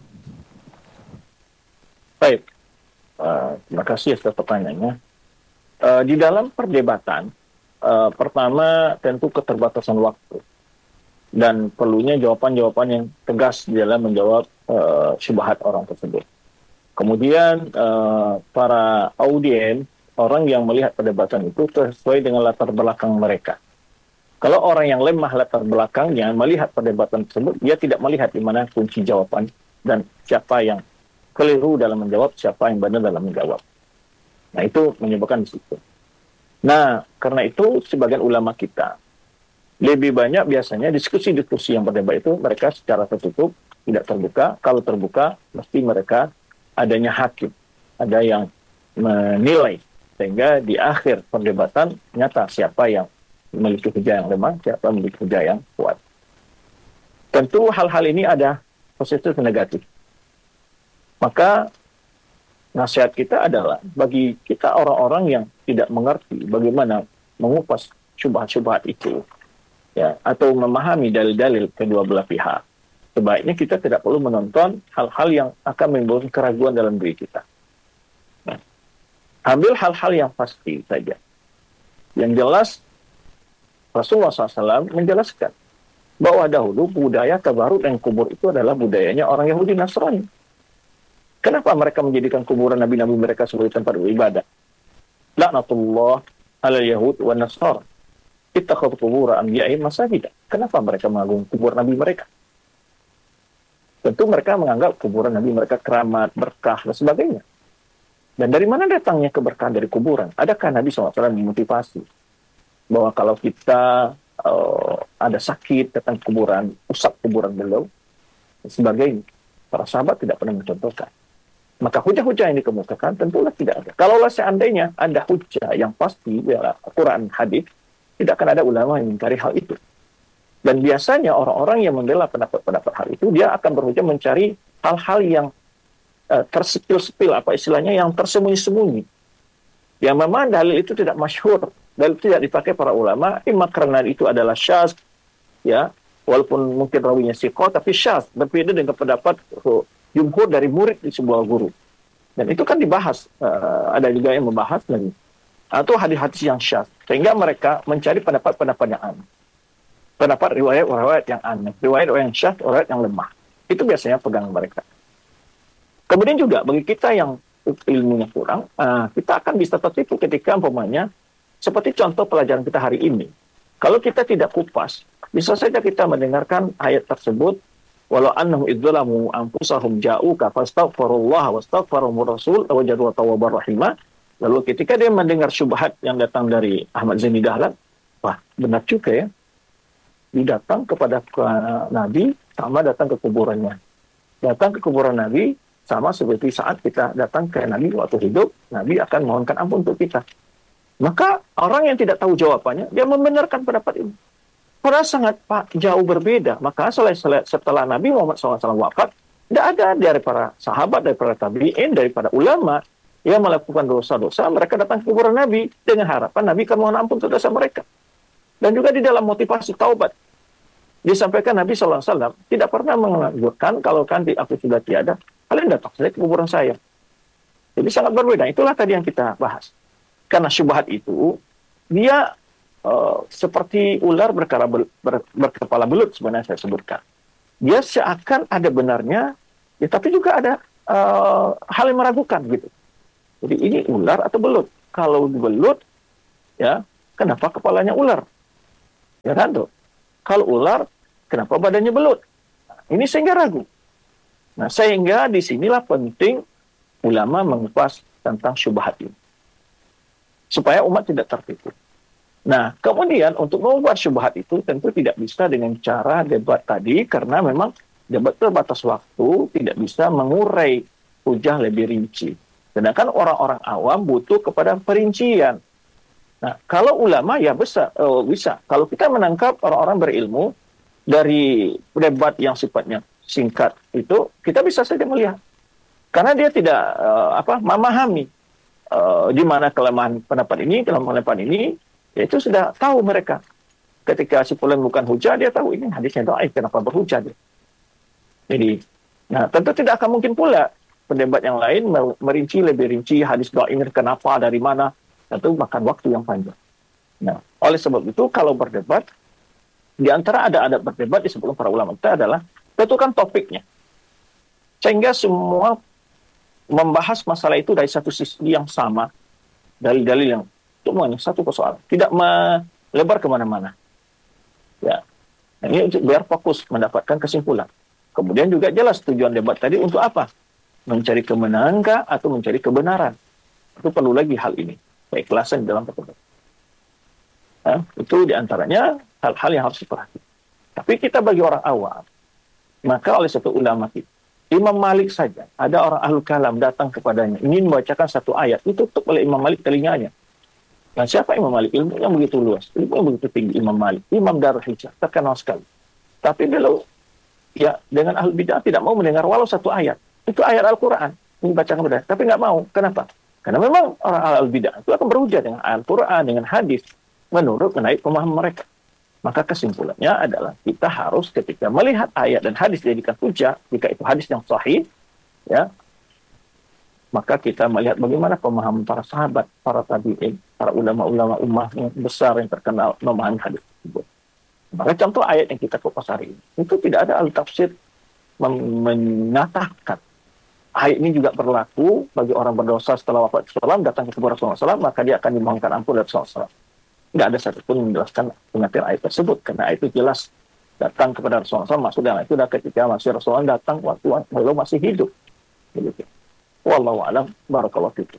Speaker 1: Baik, terima kasih atas pertanyaannya. Di dalam perdebatan, pertama tentu keterbatasan waktu dan perlunya jawaban-jawaban yang tegas di dalam menjawab syubhat orang tersebut. Kemudian para audiens, orang yang melihat perdebatan itu sesuai dengan latar belakang mereka. Kalau orang yang lemah latar belakangnya melihat perdebatan tersebut, dia tidak melihat di mana kunci jawaban dan siapa yang keliru dalam menjawab, siapa yang benar dalam menjawab. Nah, itu menyebabkan di situ. Nah, karena itu sebagian ulama kita lebih banyak biasanya diskusi-diskusi yang berdebat itu mereka secara tertutup, tidak terbuka. Kalau terbuka, mesti mereka adanya hakim, ada yang menilai, sehingga di akhir perdebatan nyata siapa yang memiliki hujah yang lemah, siapa yang memiliki hujah yang kuat. Tentu hal-hal ini ada positif dan negatif. Maka nasihat kita adalah bagi kita orang-orang yang tidak mengerti bagaimana mengupas syubhat-syubhat itu, ya, atau memahami dalil-dalil kedua belah pihak, sebaiknya kita tidak perlu menonton hal-hal yang akan menimbulkan keraguan dalam diri kita. Nah, ambil hal-hal yang pasti saja. Yang jelas, Rasulullah SAW menjelaskan bahwa dahulu budaya tabaruk dan kubur itu adalah budayanya orang Yahudi Nasrani. Kenapa mereka menjadikan kuburan nabi-nabi mereka sebagai tempat beribadah? Laknatullah ala Yahud wa Nasar. Ittakhadhu qubur anbiya'ihim masajid. Kenapa mereka mengagungkan kubur nabi mereka? Tentu mereka menganggap kuburan nabi mereka keramat, berkah, dan sebagainya. Dan dari mana datangnya keberkahan dari kuburan? Adakah Nabi SAW dimotivasi bahwa kalau kita ada sakit, datang ke kuburan, usap kuburan beliau, dan sebagainya? Para sahabat tidak pernah mencontohkan. Maka hujah-hujah yang dikemukakan tentulah tidak ada. Kalaulah seandainya ada hujah yang pasti, ya, Quran, hadis, tidak akan ada ulama yang mengingkari hal itu. Dan biasanya orang-orang yang membela pendapat-pendapat hal itu, dia akan berusaha mencari hal-hal yang tersepil-sepil, apa istilahnya, yang tersembunyi-sembunyi. Yang memang dalil itu tidak masyhur, dalil itu tidak dipakai para ulama, imma karena itu adalah syaz, ya, walaupun mungkin rawinya siqah, tapi syaz, berbeda dengan pendapat jumhur dari murid di sebuah guru. Dan itu kan dibahas, ada juga yang membahas lagi. Atau hadis-hadis yang syaz. Sehingga mereka mencari pendapat-pendapat yang aneh. Pendapat riwayat-riwayat yang aneh. Riwayat yang syaz, riwayat yang lemah. Itu biasanya pegang mereka. Kemudian juga bagi kita yang ilmunya kurang, kita akan bisa tertipu ketika umpamanya, seperti contoh pelajaran kita hari ini. Kalau kita tidak kupas, bisa saja kita mendengarkan ayat tersebut, walau annahum idzalamu anfusahum ja'uka fastaghfirullah wastaghfarahumur rasul wajadu tawwabar rahimah. Lalu ketika dia mendengar syubhat yang datang dari Ahmad Zaini Dahlan, wah, benar juga ya. Dia datang kepada Nabi sama datang ke kuburannya. Datang ke kuburan Nabi sama seperti saat kita datang ke Nabi waktu hidup, Nabi akan mohonkan ampun untuk kita. Maka orang yang tidak tahu jawabannya, dia membenarkan pendapat ini. Padahal sangat jauh berbeda. Maka setelah Nabi Muhammad SAW wafat, tidak ada dari para sahabat, dari para tabi'in, dari para ulama yang melakukan dosa-dosa, mereka datang ke kuburan Nabi dengan harapan Nabi akan mohon ampun untuk dosa mereka. Dan juga di dalam motivasi taubat, disampaikan Nabi SAW tidak pernah menganjurkan kalau nanti aku sudah tiada, kalian datang saja ke kuburan saya. Jadi sangat berbeda. Itulah tadi yang kita bahas. Karena syubhat itu dia seperti ular berkepala belut, sebenarnya saya sebutkan. Dia seakan ada benarnya, ya, tapi juga ada hal yang meragukan gitu. Jadi ini ular atau belut? Kalau belut, ya kenapa kepalanya ular? Ya kan tuh. Kalau ular, kenapa badannya belut? Nah, ini sehingga ragu. Nah, sehingga disinilah penting ulama mengupas tentang syubhat ini, supaya umat tidak tertipu. Nah, kemudian untuk membuat syubhat itu tentu tidak bisa dengan cara debat tadi, karena memang debat terbatas waktu, tidak bisa mengurai hujah lebih rinci. Sedangkan orang-orang awam butuh kepada perincian. Nah, kalau ulama ya bisa. Kalau kita menangkap orang-orang berilmu dari debat yang sifatnya singkat itu, kita bisa saja melihat. Karena dia tidak memahami di mana kelemahan pendapat ini, ya itu sudah tahu mereka. Ketika si fulan bukan hujah, dia tahu ini hadisnya dhaif, kenapa berhujah dia. Jadi, nah tentu tidak akan mungkin pula pendebat yang lain lebih rinci hadis dhaif ini kenapa, dari mana, tentu makan waktu yang panjang. Nah, oleh sebab itu kalau berdebat, di antara ada berdebat disebutkan para ulama kita adalah tentukan topiknya. Sehingga semua membahas masalah itu dari satu sisi yang sama, dalil-dalil yang semuanya satu persoalan, tidak melebar kemana-mana. Ya, nah, ini untuk biar fokus mendapatkan kesimpulan. Kemudian juga jelas tujuan debat tadi untuk apa? Mencari kemenangan kah atau mencari kebenaran? Itu perlu lagi hal ini, keikhlasan dalam berdebat. Nah, itu diantaranya hal-hal yang harus diperhatikan. Tapi kita bagi orang awam, maka oleh satu ulama kita, Imam Malik saja, ada orang ahlul kalam datang kepadanya, ingin membacakan satu ayat, ditutup oleh Imam Malik telinganya. Nah, siapa Imam Malik? Ilmunya begitu luas, ilmunya begitu tinggi. Imam Malik, Imam Darul Hijrah, terkenal sekali. Tapi beliau, ya dengan ahlul bidah tidak mau mendengar walau satu ayat. Itu ayat Al-Quran, dibacakan kepada, tapi nggak mau. Kenapa? Karena memang orang ahlul bidah itu akan berhujah dengan Al-Quran, dengan hadis, menurut pemahaman mereka. Maka kesimpulannya adalah kita harus ketika melihat ayat dan hadis dijadikan hujah, jika itu hadis yang sahih, ya, maka kita melihat bagaimana pemahaman para sahabat, para tabi'in, para ulama-ulama ummah yang besar yang terkenal memahami hadis tersebut. Maka contoh ayat yang kita kupas hari ini, itu tidak ada al-tafsir menyatakan ayat ini juga berlaku bagi orang berdosa setelah wafat Rasulullah, datang ke Rasulullah SAW, maka dia akan dimohonkan ampun dari Rasulullah SAW. Nggak ada satupun menjelaskan pengertian ayat tersebut, karena itu jelas datang kepada Rasulullah SAW, maksud dalam itu adalah ketika masih Rasulullah datang waktu beliau masih hidup. Begitu. Wallahu a'lam, barakallahu fikum.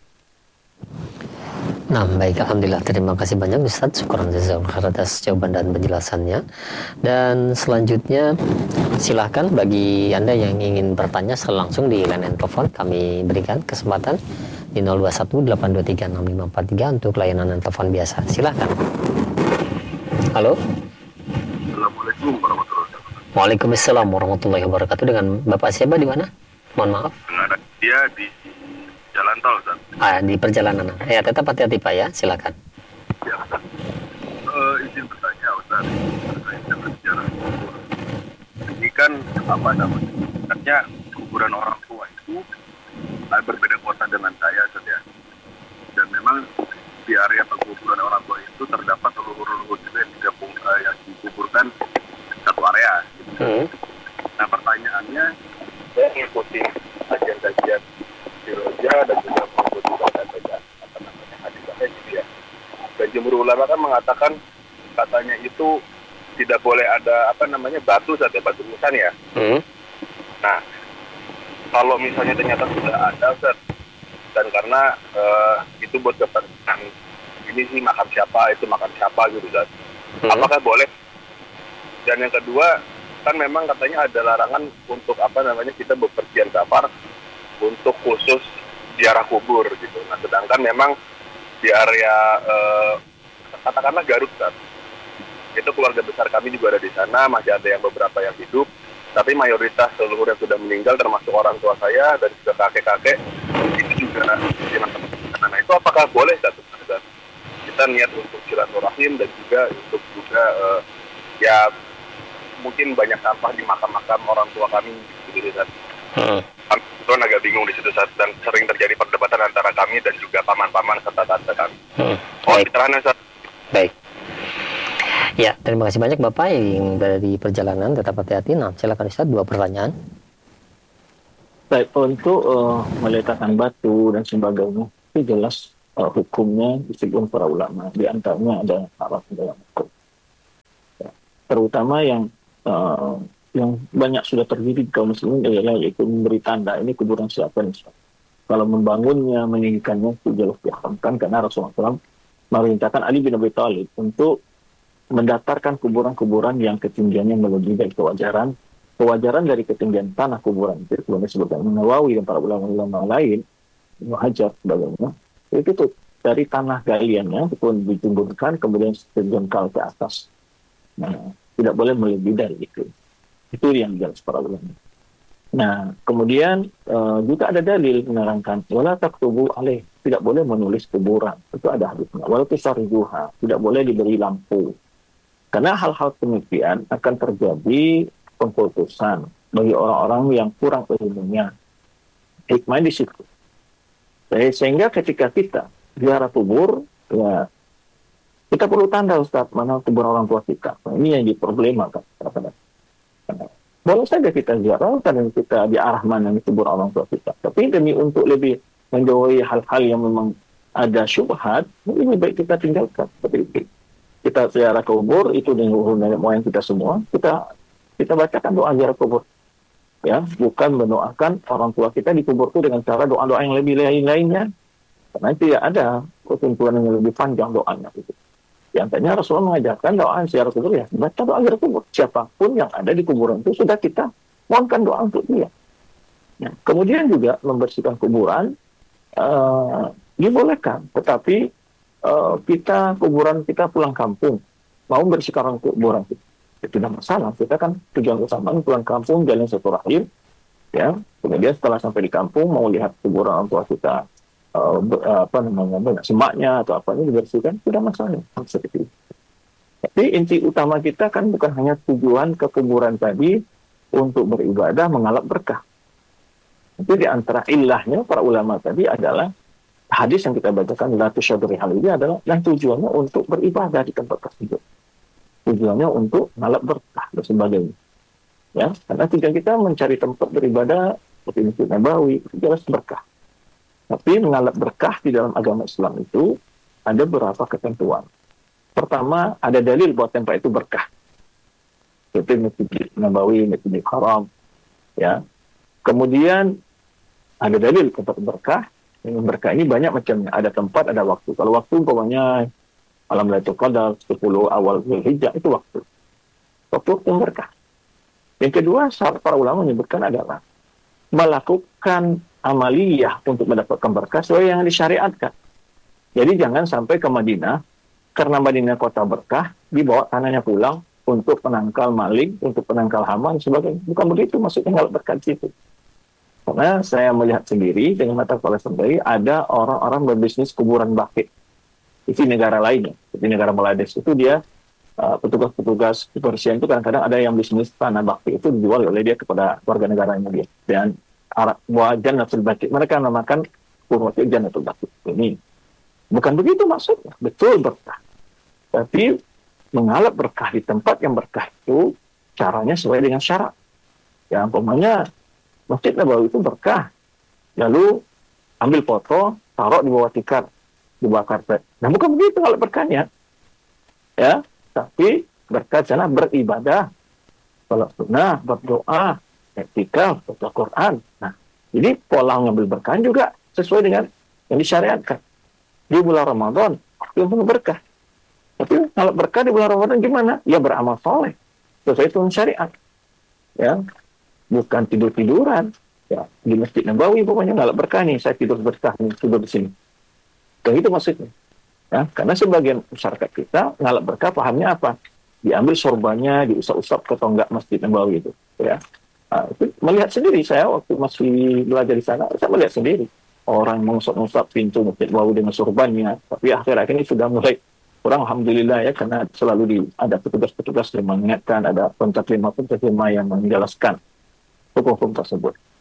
Speaker 2: Nah, baik, alhamdulillah, terima kasih banyak Ustaz, syukran jazakallahu atas jawaban dan penjelasannya. Dan selanjutnya silahkan bagi Anda yang ingin bertanya secara langsung di line telepon, kami berikan kesempatan di 0218236543 untuk layanan telepon biasa. Silahkan. Halo.
Speaker 3: Assalamualaikum warahmatullahi wabarakatuh.
Speaker 2: Waalaikumsalam warahmatullahi wabarakatuh. Dengan Bapak siapa di mana? Mohon maaf.
Speaker 3: Dengan dia di jalan tol, Ustaz.
Speaker 2: Di perjalanan. Ya, tetap hati-hati Pak ya. Silakan.
Speaker 3: Ya, Ustaz. Izin bertanya, Ustaz. Terkait dengan sejarah kubur. Ini kan apa namanya? Sebenarnya kuburan orang tua itu berbeda kota dengan saya, Ustaz ya. Dan memang di area penguburan orang tua itu terdapat leluhur-leluhur juga yang digabung yang dikuburkan satu area. Gitu. Nah, pertanyaannya, saya mengikuti kajian-kajian teologi dan juga mengikuti baca-baca hadis-hadis gitu ya. Dan jumhur ulama kan mengatakan katanya itu tidak boleh ada batu saja, batu nisan ya. Nah, kalau misalnya ternyata sudah ada, Ustaz, dan karena itu buat kepentingan ini sih makam siapa, itu makam siapa gitu, Ustaz. Apakah boleh? Dan yang kedua, kan memang katanya ada larangan untuk kita bepergian safar untuk khusus ziarah kubur gitu. Nah, sedangkan memang di area katakanlah Garut, Ustaz, itu keluarga besar kami juga ada di sana, masih ada yang beberapa yang hidup. Tapi mayoritas leluhur yang sudah meninggal termasuk orang tua saya dan juga kakek-kakek itu juga di nah itu apakah boleh satu kita niat untuk silaturahim dan juga untuk ya mungkin banyak sampah di makam-makam orang tua kami gitu kan. Kami kebetulan agak bingung di situ dan sering terjadi perdebatan antara kami dan juga paman-paman serta tante kami.
Speaker 2: Baik.
Speaker 3: Pencerahan Ustaz.
Speaker 2: Baik. Ya, terima kasih banyak Bapak yang dari perjalanan, tetap hati-hati. Nah, silakan Ustaz, 2 pertanyaan.
Speaker 1: Baik, untuk meletakkan batu dan sebagainya, itu jelas hukumnya disebut para ulama. Di antaranya ada syarat dalam hukum. Ya. Terutama yang banyak sudah terjadi di kaum muslimin adalah yaitu memberi tanda ini kuburan siapa nih. Kalau membangunnya, meninggikannya itu jelas diharamkan karena Rasulullah SAW memerintahkan Ali bin Abi Thalib untuk mendatarkan kuburan-kuburan yang ketinggiannya melebihi dari kewajaran dari ketinggian tanah kuburan itu kemudian sebagaimana Nawawi dan para ulama-ulama lain Ibnu Hajar sebagainya itu tuh dari tanah galiannya itu ditumbuhkan kemudian sejengkal ke atas. Nah, tidak boleh melebihi dari itu yang jelas para ulama. Nah, kemudian juga ada dalil menerangkan wala taktubu alaih, tidak boleh menulis kuburan, itu ada hadisnya. Wala tusarrijuha, tidak boleh diberi lampu. Karena hal-hal demikian akan terjadi pengkultusan bagi orang-orang yang kurang ilmunya. Hikmah di situ. Sehingga ketika kita ziarah kubur, ya kita perlu tanda Ustaz, mana kubur orang tua kita. Nah, ini yang diproblemakan. Boleh saja kita ziarah dan kita di arah mana kubur orang tua kita. Tapi demi untuk lebih menjauhi hal-hal yang memang ada syubhat, lebih baik kita tinggalkan. Seperti itu. Kita ziarah kubur itu dengan nenek moyang kita semua, kita bacakan doa ziarah kubur. Ya, bukan mendoakan orang tua kita di kubur itu dengan cara doa-doa yang lebih lainnya. Karena tidak ada ketentuan yang lebih panjang doanya itu. Yang tanya Rasulullah mengajarkan doa ziarah kubur ya, baca doa ziarah kubur. Siapapun yang ada di kuburan itu sudah kita mohonkan doa untuk dia. Nah, kemudian juga membersihkan kuburan dibolehkan, tetapi kuburan kita pulang kampung mau bersihkan kuburan kita, itu tidak masalah. Kita kan tujuan utama pulang kampung jalan silaturahim, ya. Kemudian setelah sampai di kampung mau lihat kuburan orang tua kita, banyak semaknya atau apa ini dibersihkan, tidak masalah seperti itu. Tapi inti utama kita kan bukan hanya tujuan ke kuburan tadi untuk beribadah mengalap berkah. Itu di antara ilahnya para ulama tadi adalah hadis yang kita bacakan la tusyadri hal ini adalah dan tujuannya untuk beribadah di tempat tersebut. Tujuannya untuk ngalap berkah dan sebagainya. Ya, karena tujuan kita mencari tempat beribadah seperti Masjid Nabawi itu jelas berkah. Tapi mengalap berkah di dalam agama Islam itu ada beberapa ketentuan. Pertama, ada dalil bahwa tempat itu berkah. Seperti Masjid Nabawi, Masjid Haram, ya. Kemudian ada dalil tempat berkah. Yang berkah ini banyak macamnya. Ada tempat, ada waktu. Kalau waktu umpamanya malam Lailatul Qadar 10 awal Zulhijjah itu waktu. Waktu yang berkah. Yang kedua, para ulama menyebutkan adalah melakukan amaliyah untuk mendapatkan berkah sesuai yang disyariatkan. Jadi jangan sampai ke Madinah karena Madinah kota berkah dibawa tanahnya pulang untuk penangkal maling, untuk penangkal hama dan sebagainya. Bukan begitu maksudnya kalau berkah di situ. Karena saya melihat sendiri dengan mata kepala sendiri ada orang-orang berbisnis kuburan baki di negara lainnya, di negara Bangladesh itu dia petugas-petugas kebersihan itu kadang-kadang ada yang bisnis tanah bakti itu dijual oleh dia kepada warga negaranya dia dan Jannatul Baqi, mereka namakan kubur itu Jannatul Baqi. Ini bukan begitu maksudnya, betul berkah. Tapi mengalap berkah di tempat yang berkah itu caranya sesuai dengan syarat. Ya, umpamanya Masjid Nabawi itu berkah. Lalu ambil foto, taruh di bawah tikar, di bawah karpet. Nah, bukan begitu kalau berkahnya. Ya, tapi berkah sana beribadah, salat sunnah, berdoa, etika, baca Quran. Nah, jadi pola ngambil berkah juga sesuai dengan yang disyariatkan. Di bulan Ramadan, yang penuh berkah. Tapi kalau berkah di bulan Ramadan gimana? Ya beramal soleh. Sesuai dengan syariat. Ya, bukan tidur-tiduran. Ya, di Masjid Nabawi pokoknya nggak berkah nih, saya tidur berkah nih, tidur di sini. Kayak itu maksudnya. Ya, karena sebagian masyarakat kita ngalap berkah pahamnya apa? Diambil sorbannya, diusap-usap ke tonggak Masjid Nabawi itu. Ya, nah, itu melihat sendiri saya waktu masih belajar di sana, saya melihat sendiri orang mengusap-usap pintu Masjid Nabawi dengan sorbannya. Tapi akhir-akhir ini sudah mulai kurang, alhamdulillah ya, karena selalu ada petugas-petugas yang mengingatkan, ada pencaklima yang menjelaskan hukum-hukum tersebut.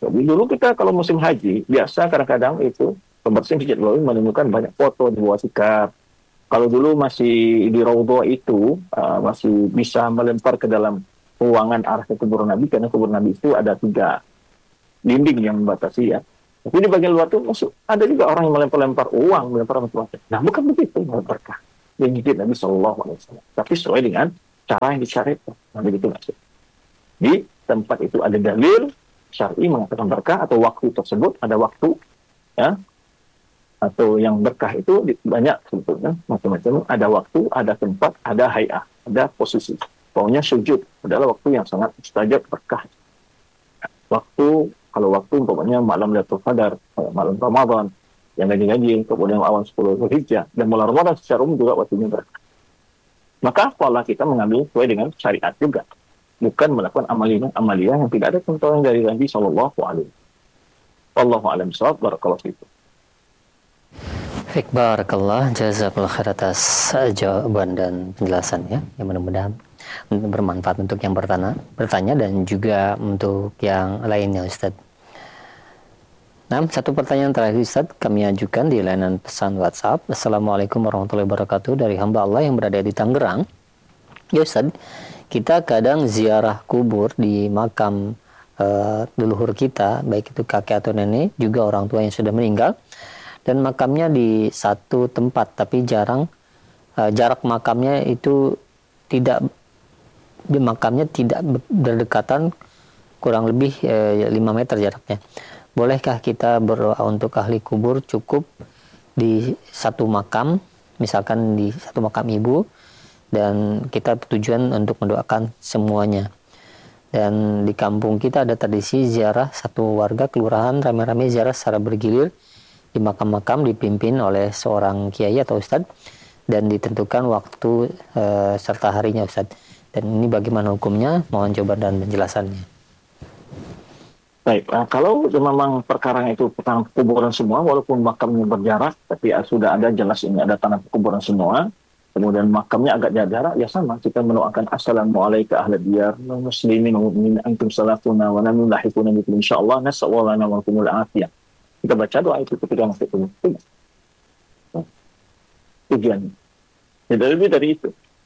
Speaker 1: Jadi dulu kita kalau musim haji, biasa kadang-kadang itu pembersih Masjid Nabawi menemukan banyak foto di bawah tikar. Kalau dulu masih di Raudhah itu, masih bisa melempar ke dalam ruangan arah ke kubur Nabi, karena kubur Nabi itu ada 3 dinding yang membatasi ya. Tapi di bagian luar tuh masuk ada juga orang yang melempar-lempar uang, melempar macam-macam. Nah, bukan begitu berkah yang dididik Nabi Shallallahu Alaihi Wasallam, tapi sesuai dengan cara yang disyariatkan. Nah, begitu maksud. Di tempat itu ada dalil syar'i mengatakan berkah, atau waktu tersebut ada waktu, ya, atau yang berkah itu banyak sebetulnya macam-macam. Ada waktu, ada tempat, ada hay'ah, ada posisi. Pokoknya sujud adalah waktu yang sangat mustajab berkah. Waktu, kalau waktu umpamanya malam Lailatul Qadar, malam Ramadan, yang ganjil-ganjil, kemudian awal 10 Zulhijjah, dan bulan Ramadan secara umum juga waktunya berkah. Maka pola kita mengambil sesuai dengan syariat juga, bukan melakukan amalia yang tidak ada contohnya dari Nabi Sallallahu Alaihi Wasallam. Wallahu a'lam bishawab. Barakallahu fikum.
Speaker 2: Baik, barakallah, jazakallah khair atas jawaban dan penjelasannya, yang mudah-mudahan bermanfaat untuk yang bertanya dan juga untuk yang lainnya, Ustaz. Nah, satu pertanyaan terakhir, Ustaz, kami ajukan di layanan pesan WhatsApp. Assalamualaikum warahmatullahi wabarakatuh, dari hamba Allah yang berada di Tangerang. Ya Ustaz, kita kadang ziarah kubur di makam leluhur kita, baik itu kakek atau nenek, juga orang tua yang sudah meninggal, dan makamnya di satu tempat, tapi jarak makamnya itu tidak berdekatan, kurang lebih 5 meter jaraknya. Bolehkah kita berdoa untuk ahli kubur cukup di satu makam, misalkan di satu makam ibu, dan kita tujuan untuk mendoakan semuanya? Dan di kampung kita ada tradisi ziarah, satu warga kelurahan rame-rame ziarah secara bergilir di makam-makam, dipimpin oleh seorang kiai atau ustadz, dan ditentukan waktu serta harinya, Ustadz. Dan ini bagaimana hukumnya? Mohon jawaban dan penjelasannya.
Speaker 1: Baik, kalau memang perkara itu tentang kuburan semua, walaupun makamnya berjarak, tapi sudah ada jelas ini ada tanah kuburan semua, kemudian makamnya agak jarak, ya sama, kita mendoakan assalamualaikum ahla diyar muslimin wa mu'minin antum salafuna wa namin lahikuna bikum insyaallah nas'allahu lana wa lakumul afiyah. Kita baca doa itu ketika masuk kubur. Tujuannya tidak lebih dari itu,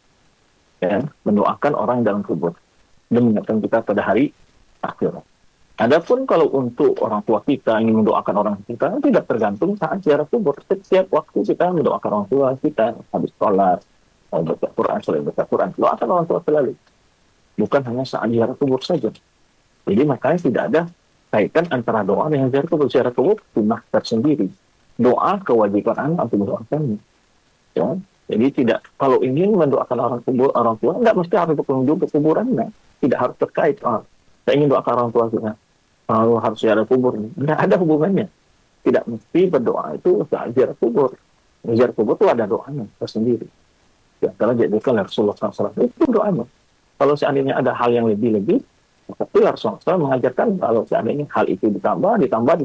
Speaker 1: ya, mendoakan orang dalam kubur dan mengingatkan kita pada hari akhirat. Adapun kalau untuk orang tua kita ingin mendoakan orang kita, tidak tergantung saat ziarah kubur. Setiap waktu kita mendoakan orang tua kita, habis sholat, baca Quran, selain baca Quran, doakan orang tua selalu, bukan hanya saat ziarah kubur saja. Jadi makanya tidak ada kaitan antara doa dengan ziarah kubur. Ziarah kubur sunnah tersendiri, doa kewajiban anak untuk mendoakannya, ya. Jadi tidak, kalau ingin mendoakan orang tua, tidak mesti harus berkunjung ke kuburan, tidak harus terkait. Saya ingin doakan orang tua kita, harus ziarah kubur, tidak ada hubungannya. Tidak mesti berdoa itu saat ziarah kubur. Ziarah kubur itu ada doanya tersendiri. Ya, kalau jadikan Rasulullah SAW itu doanya. Kalau seandainya ada hal yang lebih, tapi Rasulullah SAW mengajarkan kalau seandainya hal itu ditambah,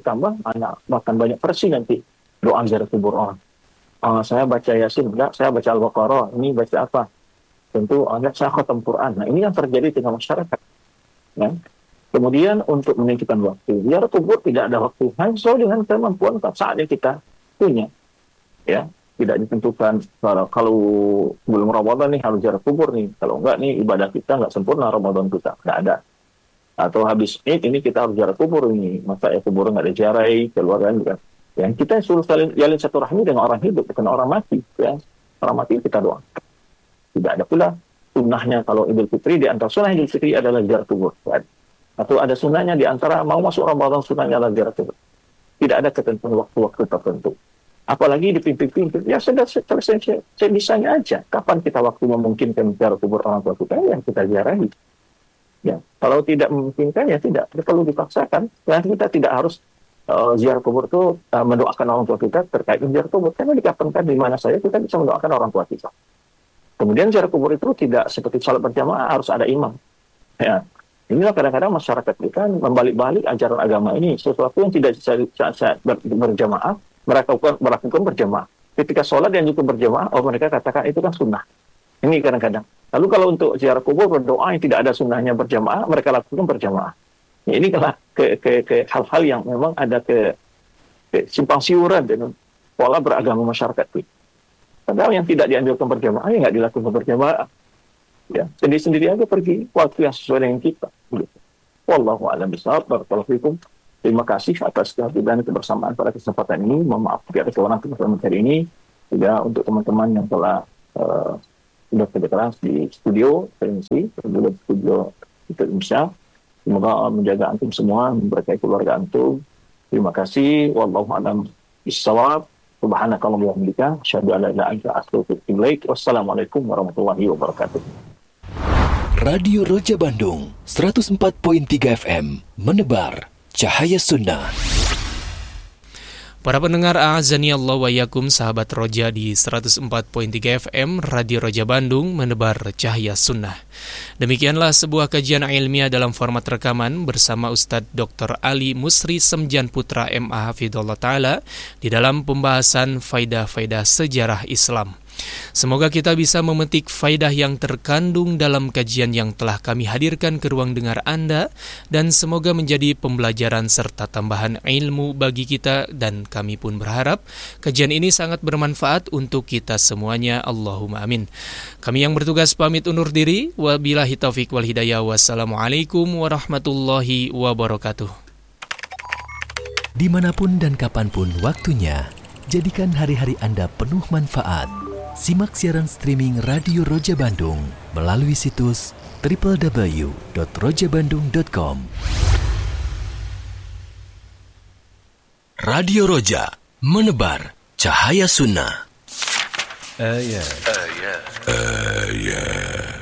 Speaker 1: bahkan banyak versi nanti doa ziarah kubur orang. Saya baca Yasin, enggak, saya baca Al-Baqarah, ini baca apa? Tentu enggak, saya khatam Quran. Nah, ini yang terjadi di tengah masyarakat. Ya. Kemudian untuk menentukan waktu, ziarah kubur tidak ada waktu, hanya sesuai dengan kemampuan saat yang kita punya. Ya, tidak ditentukan kalau belum Ramadan nih harus ziarah kubur nih, kalau enggak nih ibadah kita enggak sempurna Ramadan kita, enggak ada. Atau habis ini kita harus ziarah kubur ini, masa ya kubur enggak diziarahi, keluarga juga. Yang kita suruh jalin satu rahmi dengan orang hidup, bukan orang mati. Ya. Orang mati kita doa. Tidak ada pula sunnahnya kalau Idul Fitri, di antara sunnah Idul Fitri adalah ziarah kubur. Atau ada sunnahnya di antara mau masuk Ramadan, sunnahnya adalah ziarah kubur. Tidak ada ketentuan waktu-waktu tertentu. Apalagi dipimpin-pimpin, ya sudah sebisanya aja. Kapan kita waktu memungkinkan ziarah kubur orang tua kita, yang kita ziarahi. Ya, kalau tidak memungkinkan, ya tidak perlu dipaksakan. Dan kita tidak harus ziarah kubur itu mendoakan orang tua kita terkait ziarah kubur, karena dikapankan di mana saja kita bisa mendoakan orang tua kita. Kemudian ziarah kubur itu tidak seperti salat berjamaah, harus ada imam. Ya, inilah kadang-kadang masyarakat kita membalik-balik ajaran agama ini, sesuatu yang tidak bisa berjamaah, mereka melakukan berjamaah. Ketika sholat yang juga berjamaah, mereka katakan itu kan sunnah. Ini kadang-kadang. Lalu kalau untuk ziarah kubur berdoa yang tidak ada sunnahnya berjamaah, mereka lakukan berjamaah. Ya, ini adalah ke hal-hal yang memang ada ke simpang siuran dengan pola beragama masyarakat itu. Padahal yang tidak dianjurkan berjamaah ya nggak dilakukan berjamaah. Ya, sendiri-sendiri aja pergi waktu yang sesuai dengan kita. Gitu. Wallahu a'lam bishawab. Barakallahu fikum. Terima kasih atas kehadiran kebersamaan pada kesempatan ini. Mohon maaf jika ada kekurangan materi ini. Juga untuk teman-teman yang telah sudah kerja keras di studio, permisi, juga di studio kita Indonesia. Semoga Allah menjaga antum semua, memberkahi keluarga antum. Terima kasih. Wallahu a'lam bishawab. Subhanakallahumma wa bihamdika, asyhadu an la ilaha illa anta, astaghfiruka wa atubu ilaik. Wassalamualaikum warahmatullahi wabarakatuh.
Speaker 4: Radio Roja Bandung 104.3 FM menebar cahaya sunnah.
Speaker 5: Para pendengar, a'azani Allah wa yakum, sahabat Roja di 104.3 FM Radio Roja Bandung menebar cahaya sunnah. Demikianlah sebuah kajian ilmiah dalam format rekaman bersama Ustadz Dr. Ali Musri Semjan Putra MA Hafidhullah Ta'ala di dalam pembahasan faidah-faidah sejarah Islam. Semoga kita bisa memetik faidah yang terkandung dalam kajian yang telah kami hadirkan ke ruang dengar Anda, dan semoga menjadi pembelajaran serta tambahan ilmu bagi kita, dan kami pun berharap kajian ini sangat bermanfaat untuk kita semuanya. Allahumma amin. Kami yang bertugas pamit undur diri. Wabillahi taufik wal hidayah. Wassalamualaikum warahmatullahi wabarakatuh.
Speaker 4: Dimanapun dan kapanpun waktunya, jadikan hari-hari Anda penuh manfaat. Simak siaran streaming Radio Roja Bandung melalui situs www.rojabandung.com. Radio Roja, menebar cahaya sunnah.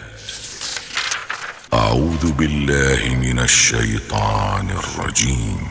Speaker 6: A'udzu billahi minasy syaithanir rajim.